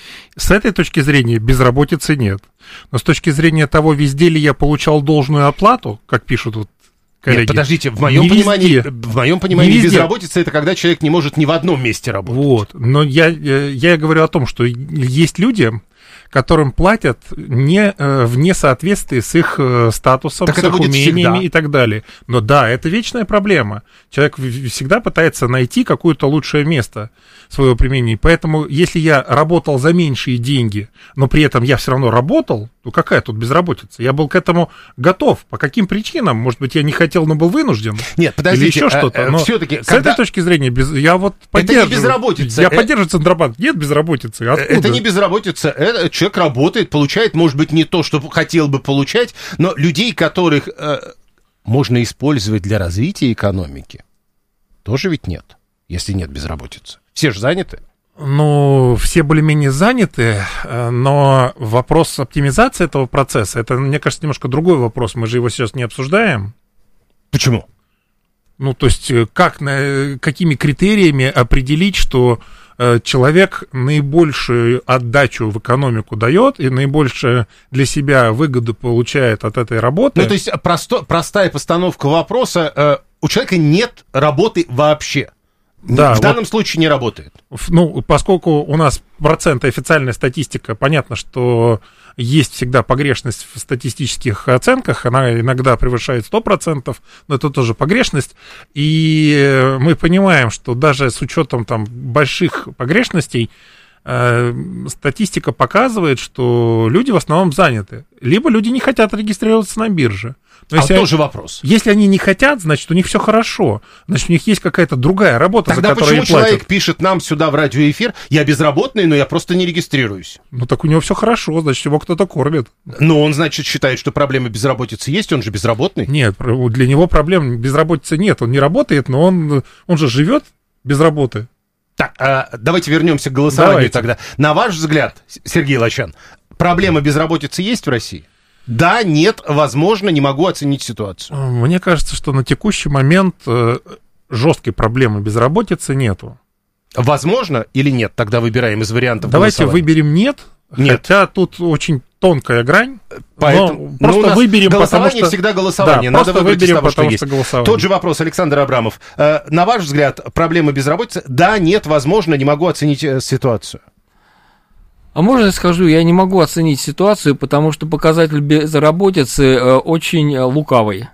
С этой точки зрения безработицы нет. Но с точки зрения того, везде ли я получал должную оплату, как пишут вот коллеги. Нет, подождите, в моем не понимании, везде. в моем понимании безработица — это когда человек не может ни в одном месте работать. Вот, но я, я говорю о том, что есть люди, которым платят не, вне соответствии с их статусом, так с их умениями всегда. И так далее. Но да, это вечная проблема. Человек всегда пытается найти какое-то лучшее место своего применения. Поэтому, если я работал за меньшие деньги, но при этом я все равно работал, то какая тут безработица? Я был к этому готов. По каким причинам? Может быть, я не хотел, но был вынужден? Нет, подождите. Или еще что-то. Но все-таки, с когда... этой точки зрения, без... я вот поддерживаю. Это не безработица. Я поддерживаю Центробанк. Нет безработицы. Откуда? Это не безработица. Это человек работает, получает, может быть, не то, что хотел бы получать, но людей, которых э, можно использовать для развития экономики, тоже ведь нет, если нет безработицы. Все же заняты. Ну, все более-менее заняты, но вопрос оптимизации этого процесса, это, мне кажется, немножко другой вопрос. Мы же его сейчас не обсуждаем. Почему? Ну, то есть, как, какими критериями определить, что человек наибольшую отдачу в экономику дает и наибольшую для себя выгоду получает от этой работы. Ну, то есть, просто, простая постановка вопроса, у человека нет работы вообще. Да, в данном вот, случае не работает. Ну, поскольку у нас процент официальная статистика, понятно, что есть всегда погрешность в статистических оценках, она иногда превышает сто процентов, но это тоже погрешность, и мы понимаем, что даже с учетом там больших погрешностей, э, статистика показывает, что люди в основном заняты, либо люди не хотят регистрироваться на бирже. Но а если тоже они, вопрос. Если они не хотят, значит, у них все хорошо. Значит, у них есть какая-то другая работа, тогда за которую почему человек пишет нам сюда в радиоэфир, я безработный, но я просто не регистрируюсь? Ну, так у него все хорошо, значит, его кто-то кормит. Но он, значит, считает, что проблема безработицы есть, он же безработный? Нет, для него проблем безработицы нет. Он не работает, но он, он же живет без работы. Так, а, давайте вернемся к голосованию давайте. Тогда. На ваш взгляд, Сергей Лачан, проблема безработицы есть в России? Да, нет, возможно, не могу оценить ситуацию. Мне кажется, что на текущий момент жесткой проблемы безработицы нету. Возможно или нет? Тогда выбираем из вариантов Давайте голосования. выберем нет, нет, хотя тут очень тонкая грань. Поэтому но просто но выберем, голосование потому что... всегда голосование. Да, надо выбрать выберем, из того, что потому есть. Что голосование. Тот же вопрос, Александр Абрамов. На ваш взгляд, проблема безработицы? Да, нет, возможно, не могу оценить ситуацию. А можно я скажу, я не могу оценить ситуацию, потому что показатель безработицы очень лукавый.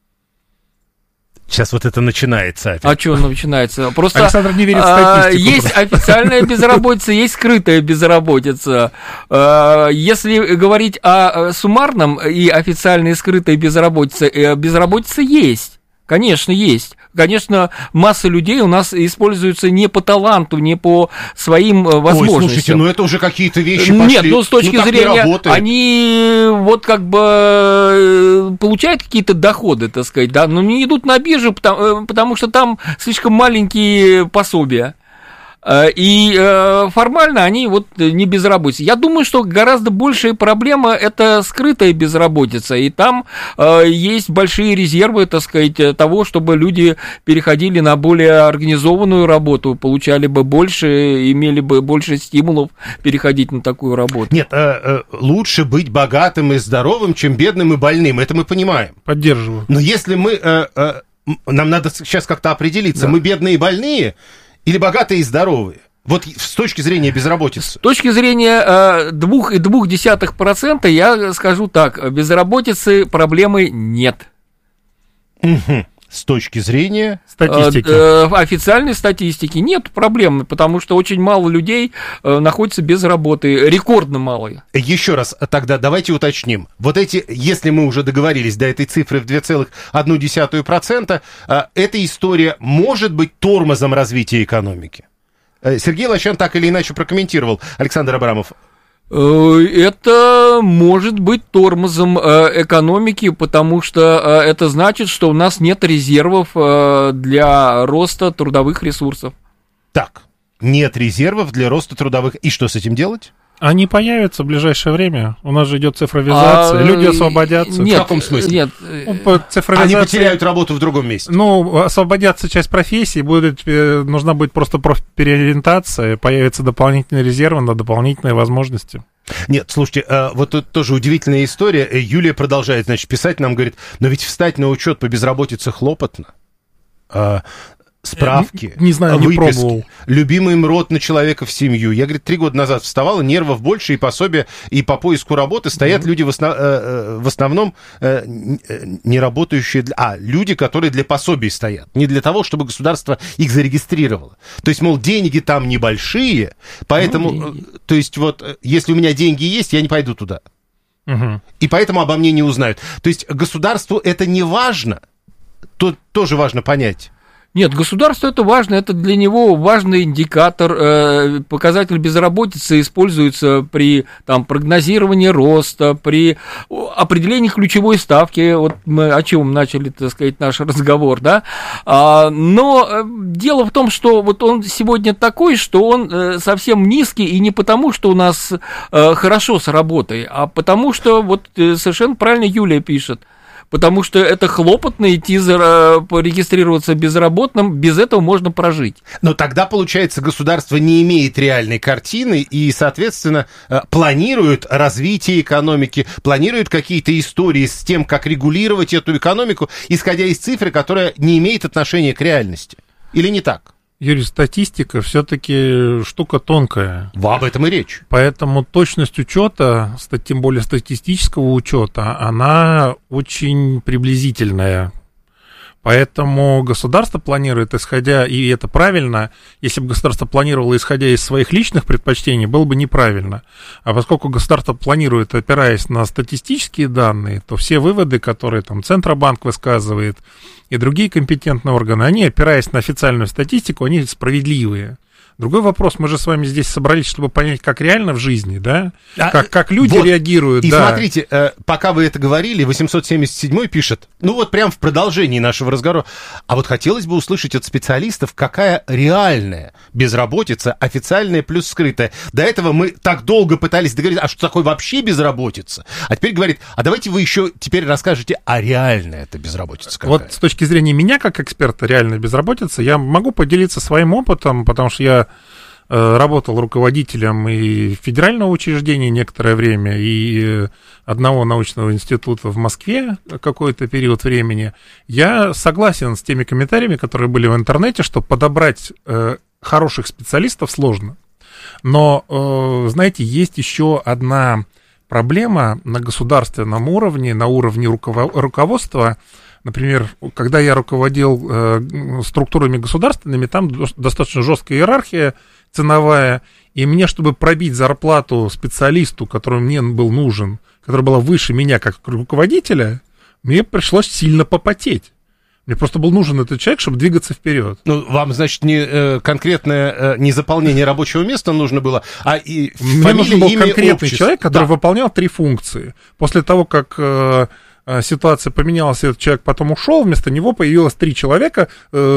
Сейчас вот это начинается опять. А что начинается? Просто Александр не верит в статистику. Есть официальная безработица, есть скрытая безработица. Если говорить о суммарном и официальной и скрытой безработице, безработица есть. Конечно, есть. Конечно, масса людей у нас используются не по таланту, не по своим возможностям. Ой, слушайте, ну это уже какие-то вещи пошли. Нет, ну с точки ну, зрения, они вот как бы получают какие-то доходы, так сказать, да, но не идут на биржу, потому, потому что там слишком маленькие пособия. И формально они вот не безработицы. Я думаю, что гораздо большая проблема – это скрытая безработица, и там есть большие резервы, так сказать, того, чтобы люди переходили на более организованную работу, получали бы больше, имели бы больше стимулов переходить на такую работу. Нет, лучше быть богатым и здоровым, чем бедным и больным, это мы понимаем. Поддерживаю. Но если мы, нам надо сейчас как-то определиться, да. Мы бедные и больные, или богатые и здоровые? Вот с точки зрения безработицы. С точки зрения два целых две десятых процента я скажу так, безработицы проблемы нет. Угу. С точки зрения статистики. Э, э, официальной статистики нет проблем, потому что очень мало людей э, находится без работы, рекордно мало. Еще раз, тогда давайте уточним. Вот эти, если мы уже договорились до этой цифры в два целых одна десятая процента, э, эта история может быть тормозом развития экономики? Э, Сергей Лощан так или иначе прокомментировал. Александр Абрамов. Это может быть тормозом экономики, потому что это значит, что у нас нет резервов для роста трудовых ресурсов. Так, нет резервов для роста трудовых. И что с этим делать? Они появятся в ближайшее время. У нас же идет цифровизация, а, люди освободятся. Нет, в каком смысле? Нет. Ну, цифровизация... Они потеряют работу в другом месте. Ну, освободятся часть профессий, будет, нужна будет просто переориентация, появятся дополнительные резервы на дополнительные возможности. Нет, слушайте, вот тут тоже удивительная история. Юлия продолжает, значит, писать нам, говорит, но ведь встать на учет по безработице хлопотно. Справки, не, не знаю, выписки, не пробовал. Любимый им род на человека в семью. Я, говорит, три года назад вставала, нервов больше, и пособия, и по поиску работы стоят mm-hmm. люди в, основ, э, в основном э, не работающие, для, а люди, которые для пособий стоят, не для того, чтобы государство их зарегистрировало. То есть, мол, деньги там небольшие, поэтому, mm-hmm. то есть, вот, если у меня деньги есть, я не пойду туда. Mm-hmm. И поэтому обо мне не узнают. То есть, государству это не важно, то тоже важно понять. Нет, государство это важно, это для него важный индикатор, э, показатель безработицы используется при там, прогнозировании роста, при определении ключевой ставки, вот мы о чем начали, так сказать, наш разговор, да, а, но э, дело в том, что вот он сегодня такой, что он э, совсем низкий, и не потому, что у нас э, хорошо с работой, а потому что, вот э, совершенно правильно Юлия пишет, потому что это хлопотно идти за, порегистрироваться безработным, без этого можно прожить. Но тогда, получается, государство не имеет реальной картины и, соответственно, планирует развитие экономики, планирует какие-то истории с тем, как регулировать эту экономику, исходя из цифры, которая не имеет отношения к реальности. Или не так? Юрий, статистика все-таки штука тонкая. Об этом и речь. Поэтому точность учета, тем более статистического учета, она очень приблизительная. Поэтому государство планирует, исходя, и это правильно, если бы государство планировало, исходя из своих личных предпочтений, было бы неправильно. А поскольку государство планирует, опираясь на статистические данные, то все выводы, которые там Центробанк высказывает, и другие компетентные органы, они, опираясь на официальную статистику, они справедливые. Другой вопрос, мы же с вами здесь собрались, чтобы понять, как реально в жизни, да? А, как, как люди вот, реагируют, и да. смотрите, э, пока вы это говорили, восемьсот семьдесят седьмой пишет, ну вот прям в продолжении нашего разговора, а вот хотелось бы услышать от специалистов, какая реальная безработица, официальная плюс скрытая. До этого мы так долго пытались договориться, а что такое вообще безработица? А теперь говорит, а давайте вы еще теперь расскажете, а реальная это безработица какая? Вот с точки зрения меня, как эксперта реальной безработицы, я могу поделиться своим опытом, потому что я работал руководителем и федерального учреждения некоторое время, и одного научного института в Москве какой-то период времени. Я согласен с теми комментариями, которые были в интернете, что подобрать э, хороших специалистов сложно. Но, э, знаете, есть еще одна проблема на государственном уровне, на уровне руково- руководства. Например, когда я руководил э, структурами государственными, там достаточно жесткая иерархия ценовая, и мне, чтобы пробить зарплату специалисту, который мне был нужен, которая была выше меня как руководителя, мне пришлось сильно попотеть. Мне просто был нужен этот человек, чтобы двигаться вперед. Ну, вам, значит, не э, конкретное э, не заполнение рабочего места нужно было, а и мне фамилия, нужен был имя, конкретный общество. Человек, который да. выполнял три функции. После того, как э, ситуация поменялась, этот человек потом ушел, вместо него появилось три человека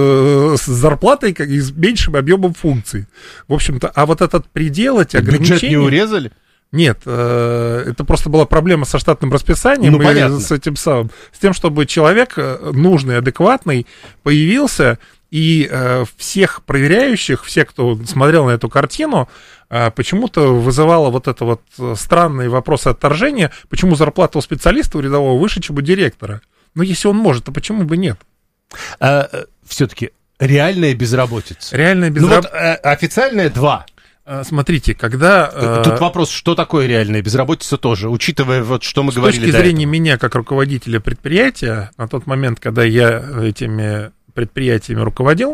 э, с зарплатой как, и с меньшим объемом функций. В общем-то, а вот этот предел, эти ограничения... Бюджет не урезали? Нет, э, это просто была проблема со штатным расписанием, ну, и с этим самым, с тем, чтобы человек нужный, адекватный появился, и э, всех проверяющих, все, кто смотрел на эту картину, э, почему-то вызывало вот это вот странные вопросы отторжения, почему зарплата у специалиста, у рядового, выше, чем у директора. Ну, если он может, то почему бы нет? А, все-таки реальная безработица. Реальная безработица. Ну, вот, а, официальная два. Смотрите, когда... Тут вопрос, что такое реальная безработица тоже, учитывая, вот, что мы с говорили до этого. С точки зрения меня, как руководителя предприятия, на тот момент, когда я этими предприятиями руководил,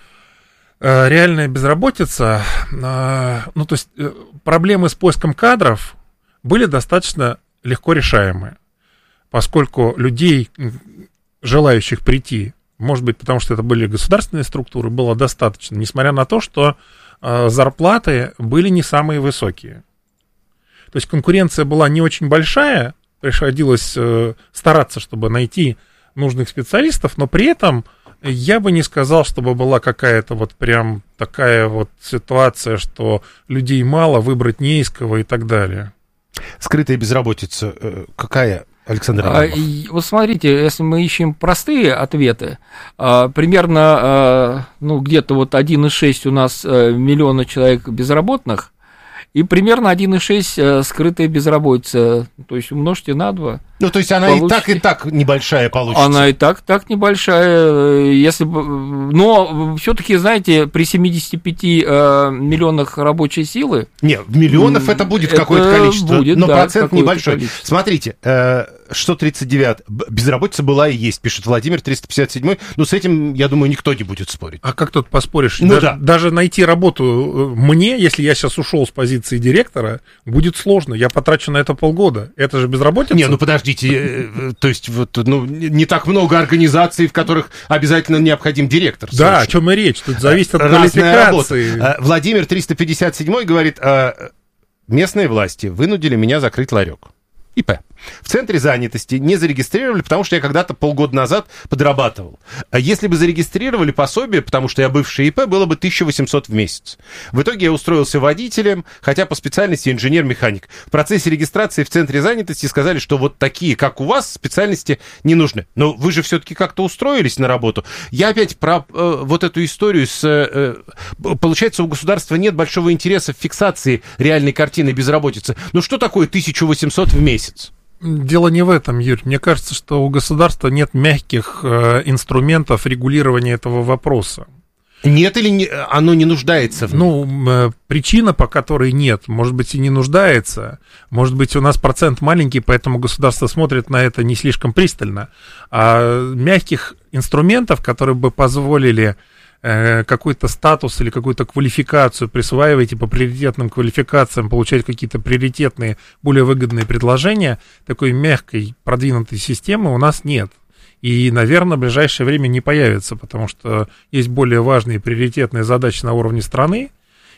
реальная безработица, ну, то есть проблемы с поиском кадров были достаточно легко решаемы, поскольку людей, желающих прийти, может быть, потому что это были государственные структуры, было достаточно, несмотря на то, что зарплаты были не самые высокие. То есть конкуренция была не очень большая, приходилось стараться, чтобы найти нужных специалистов, но при этом я бы не сказал, чтобы была какая-то вот прям такая вот ситуация, что людей мало, выбрать не из кого и так далее. Скрытая безработица какая? Александр а, вот смотрите, если мы ищем простые ответы, а, примерно а, ну, где-то вот один и шесть у нас а, миллиона человек безработных, и примерно один и шесть а, скрытая безработица, то есть умножьте на два. Ну, то есть она получите... и так, и так небольшая получится. Она и так, так небольшая, если бы... Но все-таки, знаете, при семидесяти пяти э, миллионах рабочей силы... Нет, миллионов это будет это какое-то количество, будет, но да, процент небольшой. Количество. Смотрите, э, сто тридцать девять, безработица была и есть, пишет Владимир, триста пятьдесят семь, но с этим, я думаю, никто не будет спорить. А как тут поспоришь? Ну, даже, да. даже найти работу мне, если я сейчас ушел с позиции директора, будет сложно. Я потрачу на это полгода. Это же безработица? Не, ну подожди. То есть, вот, ну, не так много организаций, в которых обязательно необходим директор. Да, совершенно. О чем и речь. Тут зависит от квалификации. Работа. Владимир триста пятьдесят семь говорит, местные власти вынудили меня закрыть ларек. ИП. В центре занятости не зарегистрировали, потому что я когда-то полгода назад подрабатывал. А если бы зарегистрировали пособие, потому что я бывший ИП, было бы тысяча восемьсот в месяц. В итоге я устроился водителем, хотя по специальности инженер-механик. В процессе регистрации в центре занятости сказали, что вот такие, как у вас, специальности не нужны. Но вы же все-таки как-то устроились на работу. Я опять про э, вот эту историю с... Э, получается, у государства нет большого интереса в фиксации реальной картины безработицы. Ну что такое тысяча восемьсот в месяц? Дело не в этом, Юрий. Мне кажется, что у государства нет мягких э, инструментов регулирования этого вопроса. Нет или не, оно не нуждается в нем? Ну, э, причина, по которой нет, может быть, и не нуждается. Может быть, у нас процент маленький, поэтому государство смотрит на это не слишком пристально. А мягких инструментов, которые бы позволили какой-то статус или какую-то квалификацию присваиваете по приоритетным квалификациям, получать какие-то приоритетные, более выгодные предложения, такой мягкой, продвинутой системы у нас нет. И, наверное, в ближайшее время не появится, потому что есть более важные приоритетные задачи на уровне страны,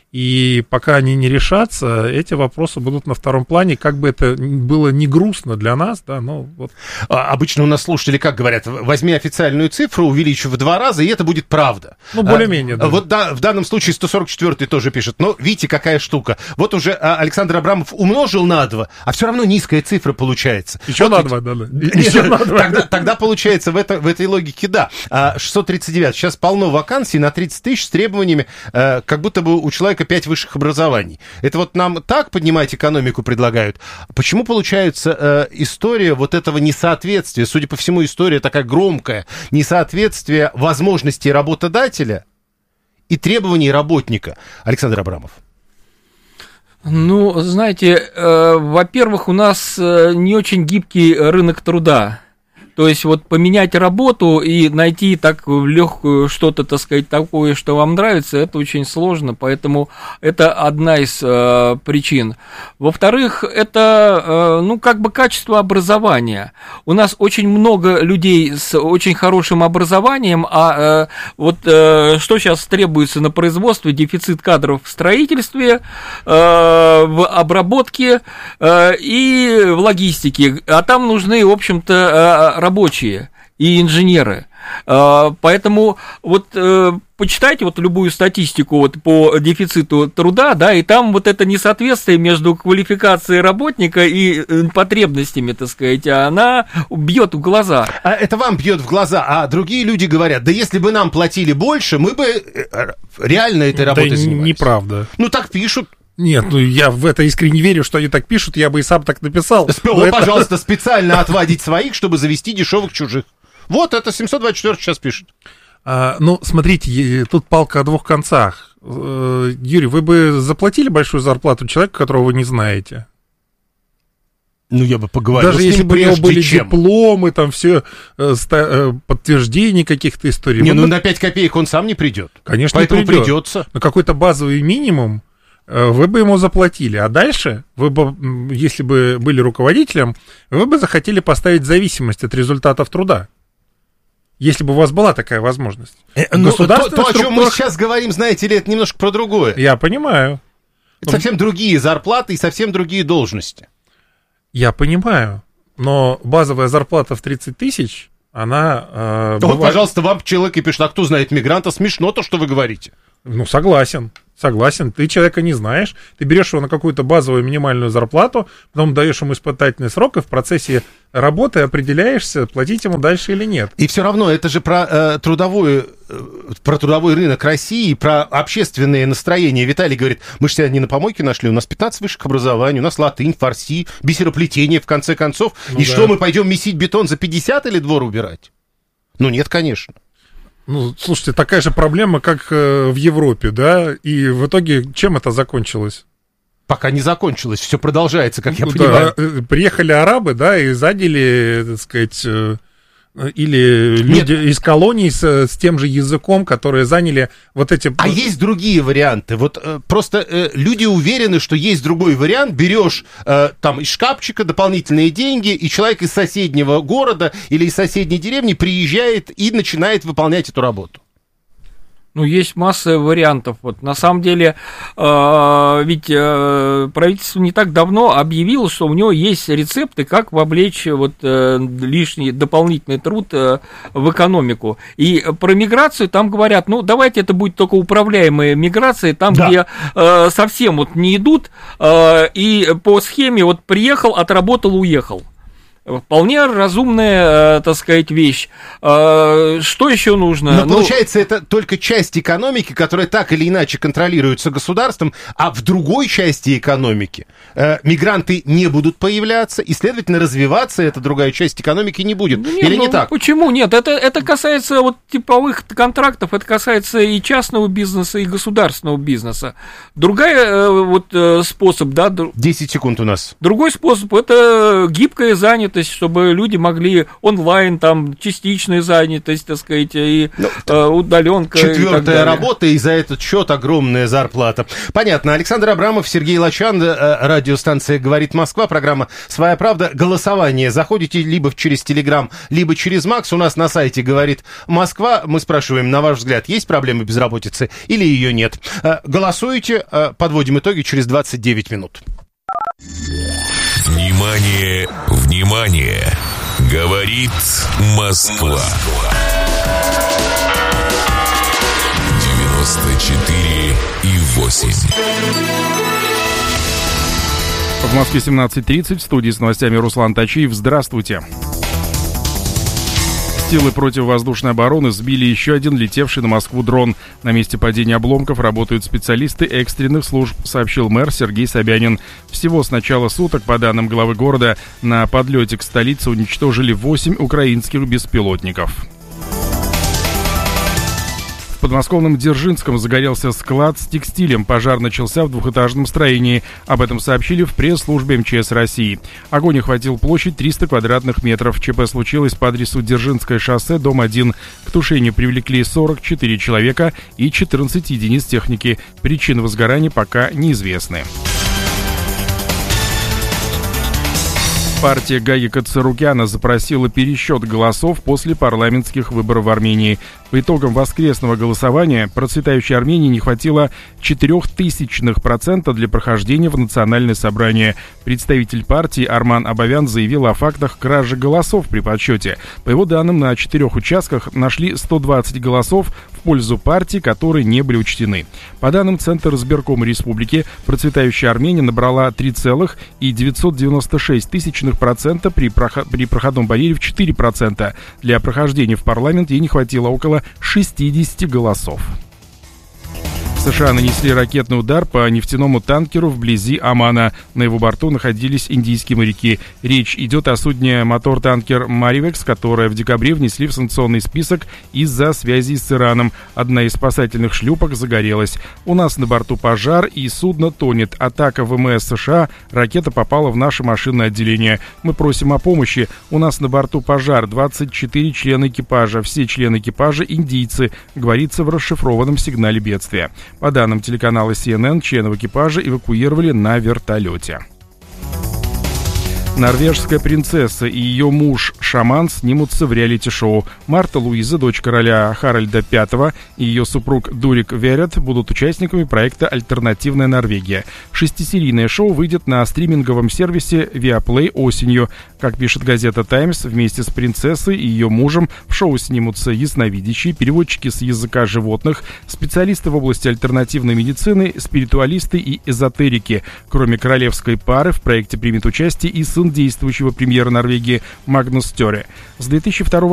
и пока они не решатся, эти вопросы будут на втором плане, как бы это было не грустно для нас, да, но вот. А, обычно у нас слушатели как говорят, возьми официальную цифру, увеличь в два раза, и это будет правда. Ну, более-менее, а, да. Вот да, в данном случае сто сорок четвёртый тоже пишет, но видите, какая штука. Вот уже а, Александр Абрамов умножил на два, а все равно низкая цифра получается. Еще вот на два, да, да. Еще на два. Тогда, тогда получается в, это, в этой логике, да. А, шестьсот тридцать девять, сейчас полно вакансий на тридцать тысяч с требованиями, а, как будто бы у человека пять высших образований. Это вот нам так поднимать экономику предлагают. Почему получается э, история вот этого несоответствия, судя по всему, история такая громкая, несоответствие возможностей работодателя и требований работника? Александр Абрамов. Ну, знаете, э, во-первых, у нас э, не очень гибкий рынок труда. То есть вот поменять работу и найти так в легкую что-то, так сказать, такое, что вам нравится, это очень сложно, поэтому это одна из э, причин. Во-вторых, это, э, ну, как бы качество образования. У нас очень много людей с очень хорошим образованием, а э, вот э, что сейчас требуется на производстве, дефицит кадров в строительстве, э, в обработке э, и в логистике, а там нужны, в общем-то, э, рабочие и инженеры. Поэтому вот почитайте вот любую статистику вот по дефициту труда, да, и там вот это несоответствие между квалификацией работника и потребностями, так сказать, она бьет в глаза. А это вам бьет в глаза, а другие люди говорят, да если бы нам платили больше, мы бы реально этой работой да занимались. Неправда. Ну так пишут. Нет, ну я в это искренне верю, что они так пишут, я бы и сам так написал. Спел, это... пожалуйста, специально отводить своих, чтобы завести дешевых чужих. Вот это семьсот двадцать четыре сейчас пишет. А, ну, смотрите, тут палка о двух концах. Юрий, вы бы заплатили большую зарплату человеку, которого вы не знаете? Ну, я бы поговорил Даже с ним, если бы у него были чем. дипломы, там все э, ста- подтверждения каких-то историй. Не, вы ну бы... на пять копеек он сам не придет. Конечно, поэтому не придет. придется. Но какой-то базовый минимум э, вы бы ему заплатили. А дальше, вы бы, если бы были руководителем, вы бы захотели поставить зависимость от результатов труда. Если бы у вас была такая возможность. Э, ну, то, то, о чем мы сейчас говорим, знаете ли, это немножко про другое. Я понимаю. Это совсем другие зарплаты и совсем другие должности. Я понимаю, но базовая зарплата в тридцать тысяч, она... Э, вот, бывает... пожалуйста, вам человек и пишет, а кто знает мигранта? Смешно то, что вы говорите. Ну, согласен, согласен. Ты человека не знаешь, ты берешь его на какую-то базовую минимальную зарплату, потом даешь ему испытательный срок, и в процессе работы определяешься, платить ему дальше или нет. И все равно это же про, э, трудовой, э, про трудовой рынок России, про общественные настроения. Виталий говорит, мы же себя не на помойке нашли, у нас пятнадцать высших образований, у нас латынь, фарси, бисероплетение, в конце концов. Ну, и да. Что, мы пойдем месить бетон за пятьдесят или двор убирать? Ну, нет, конечно. Ну, слушайте, такая же проблема, как э, в Европе, да, и в итоге чем это закончилось? Пока не закончилось, все продолжается, как я ну, понимаю. Да, приехали арабы, да, и заняли, так сказать, э, или люди Нет. из колоний с, с тем же языком, которые заняли вот эти... А есть другие варианты. Вот э, просто э, люди уверены, что есть другой вариант. Берешь э, там из шкафчика дополнительные деньги, и человек из соседнего города или из соседней деревни приезжает и начинает выполнять эту работу. Ну, есть масса вариантов. Вот, на самом деле, э, ведь э, правительство не так давно объявило, что у него есть рецепты, как вовлечь вот, э, лишний дополнительный труд э, в экономику. И про миграцию там говорят, ну, давайте это будет только управляемая миграция, там, да. где э, совсем вот не идут, э, и по схеме вот приехал, отработал, уехал. Вполне разумная, так сказать, вещь. Что еще нужно? Но ну, получается, это только часть экономики, которая так или иначе контролируется государством, а в другой части экономики э, мигранты не будут появляться, и, следовательно, развиваться эта другая часть экономики не будет. Нет, или ну, не так? Почему нет? Это, это касается вот типовых контрактов, это касается и частного бизнеса, и государственного бизнеса. Другая вот способ, да? десять секунд у нас. Другой способ – это гибкая занятость, чтобы люди могли онлайн, там, частичная занятость, так сказать, и ну, э, удаленка. Четвертая работа, и за этот счет огромная зарплата. Понятно. Александр Абрамов, Сергей Лачан, радиостанция «Говорит Москва», программа «Своя правда». Голосование. Заходите либо через Телеграм, либо через Макс. У нас на сайте «Говорит Москва». Мы спрашиваем, на ваш взгляд, есть проблемы безработицы или ее нет? Голосуйте. Подводим итоги через двадцать девять минут. Внимание, внимание! Говорит Москва. девяносто четыре и восемь. В Москве семнадцать тридцать. В студии с новостями Руслан Тачиев. Здравствуйте. Силы противовоздушной обороны сбили еще один летевший на Москву дрон. На месте падения обломков работают специалисты экстренных служб, сообщил мэр Сергей Собянин. Всего с начала суток, по данным главы города, на подлете к столице уничтожили восемь украинских беспилотников. В подмосковном Дзержинском загорелся склад с текстилем. Пожар начался в двухэтажном строении. Об этом сообщили в пресс-службе эм че эс России. Огонь охватил площадь триста квадратных метров. ЧП случилось по адресу Дзержинское шоссе, дом один. К тушению привлекли сорок четыре человека и четырнадцать единиц техники. Причины возгорания пока неизвестны. Партия Гагика Царукяна запросила пересчет голосов после парламентских выборов в Армении. По итогам воскресного голосования процветающей Армении не хватило четыре тысячных процента для прохождения в национальное собрание. Представитель партии Арман Абовян заявил о фактах кражи голосов при подсчете. По его данным, на четырех участках нашли сто двадцать голосов в пользу партий, которые не были учтены. По данным Центра избиркома республики, процветающая Армения набрала три целых девятьсот девяносто шесть тысячных процента при, проход... при проходном барьере в четыре процента. Для прохождения в парламент ей не хватило около шестьдесят голосов. США нанесли ракетный удар по нефтяному танкеру вблизи Омана. На его борту находились индийские моряки. Речь идет о судне мотор-танкер «Маривекс», которое в декабре внесли в санкционный список из-за связи с Ираном. Одна из спасательных шлюпок загорелась. У нас на борту пожар, и судно тонет. Атака ВМС США. Ракета попала в наше машинное отделение. Мы просим о помощи. У нас на борту пожар. двадцать четыре члена экипажа. Все члены экипажа индийцы, говорится в расшифрованном сигнале бедствия. По данным телеканала си эн эн, членов экипажа эвакуировали на вертолете. Норвежская принцесса и ее муж Шаман снимутся в реалити-шоу. Марта Луиза, дочь короля Харальда пятого, и ее супруг Дурик Верет будут участниками проекта «Альтернативная Норвегия». Шестисерийное шоу выйдет на стриминговом сервисе Viaplay осенью. Как пишет газета «Таймс», вместе с принцессой и ее мужем в шоу снимутся ясновидящие, переводчики с языка животных, специалисты в области альтернативной медицины, спиритуалисты и эзотерики. Кроме королевской пары, в проекте примет участие и сын действующего премьера Норвегии Магнус Стёре. С две тысячи второго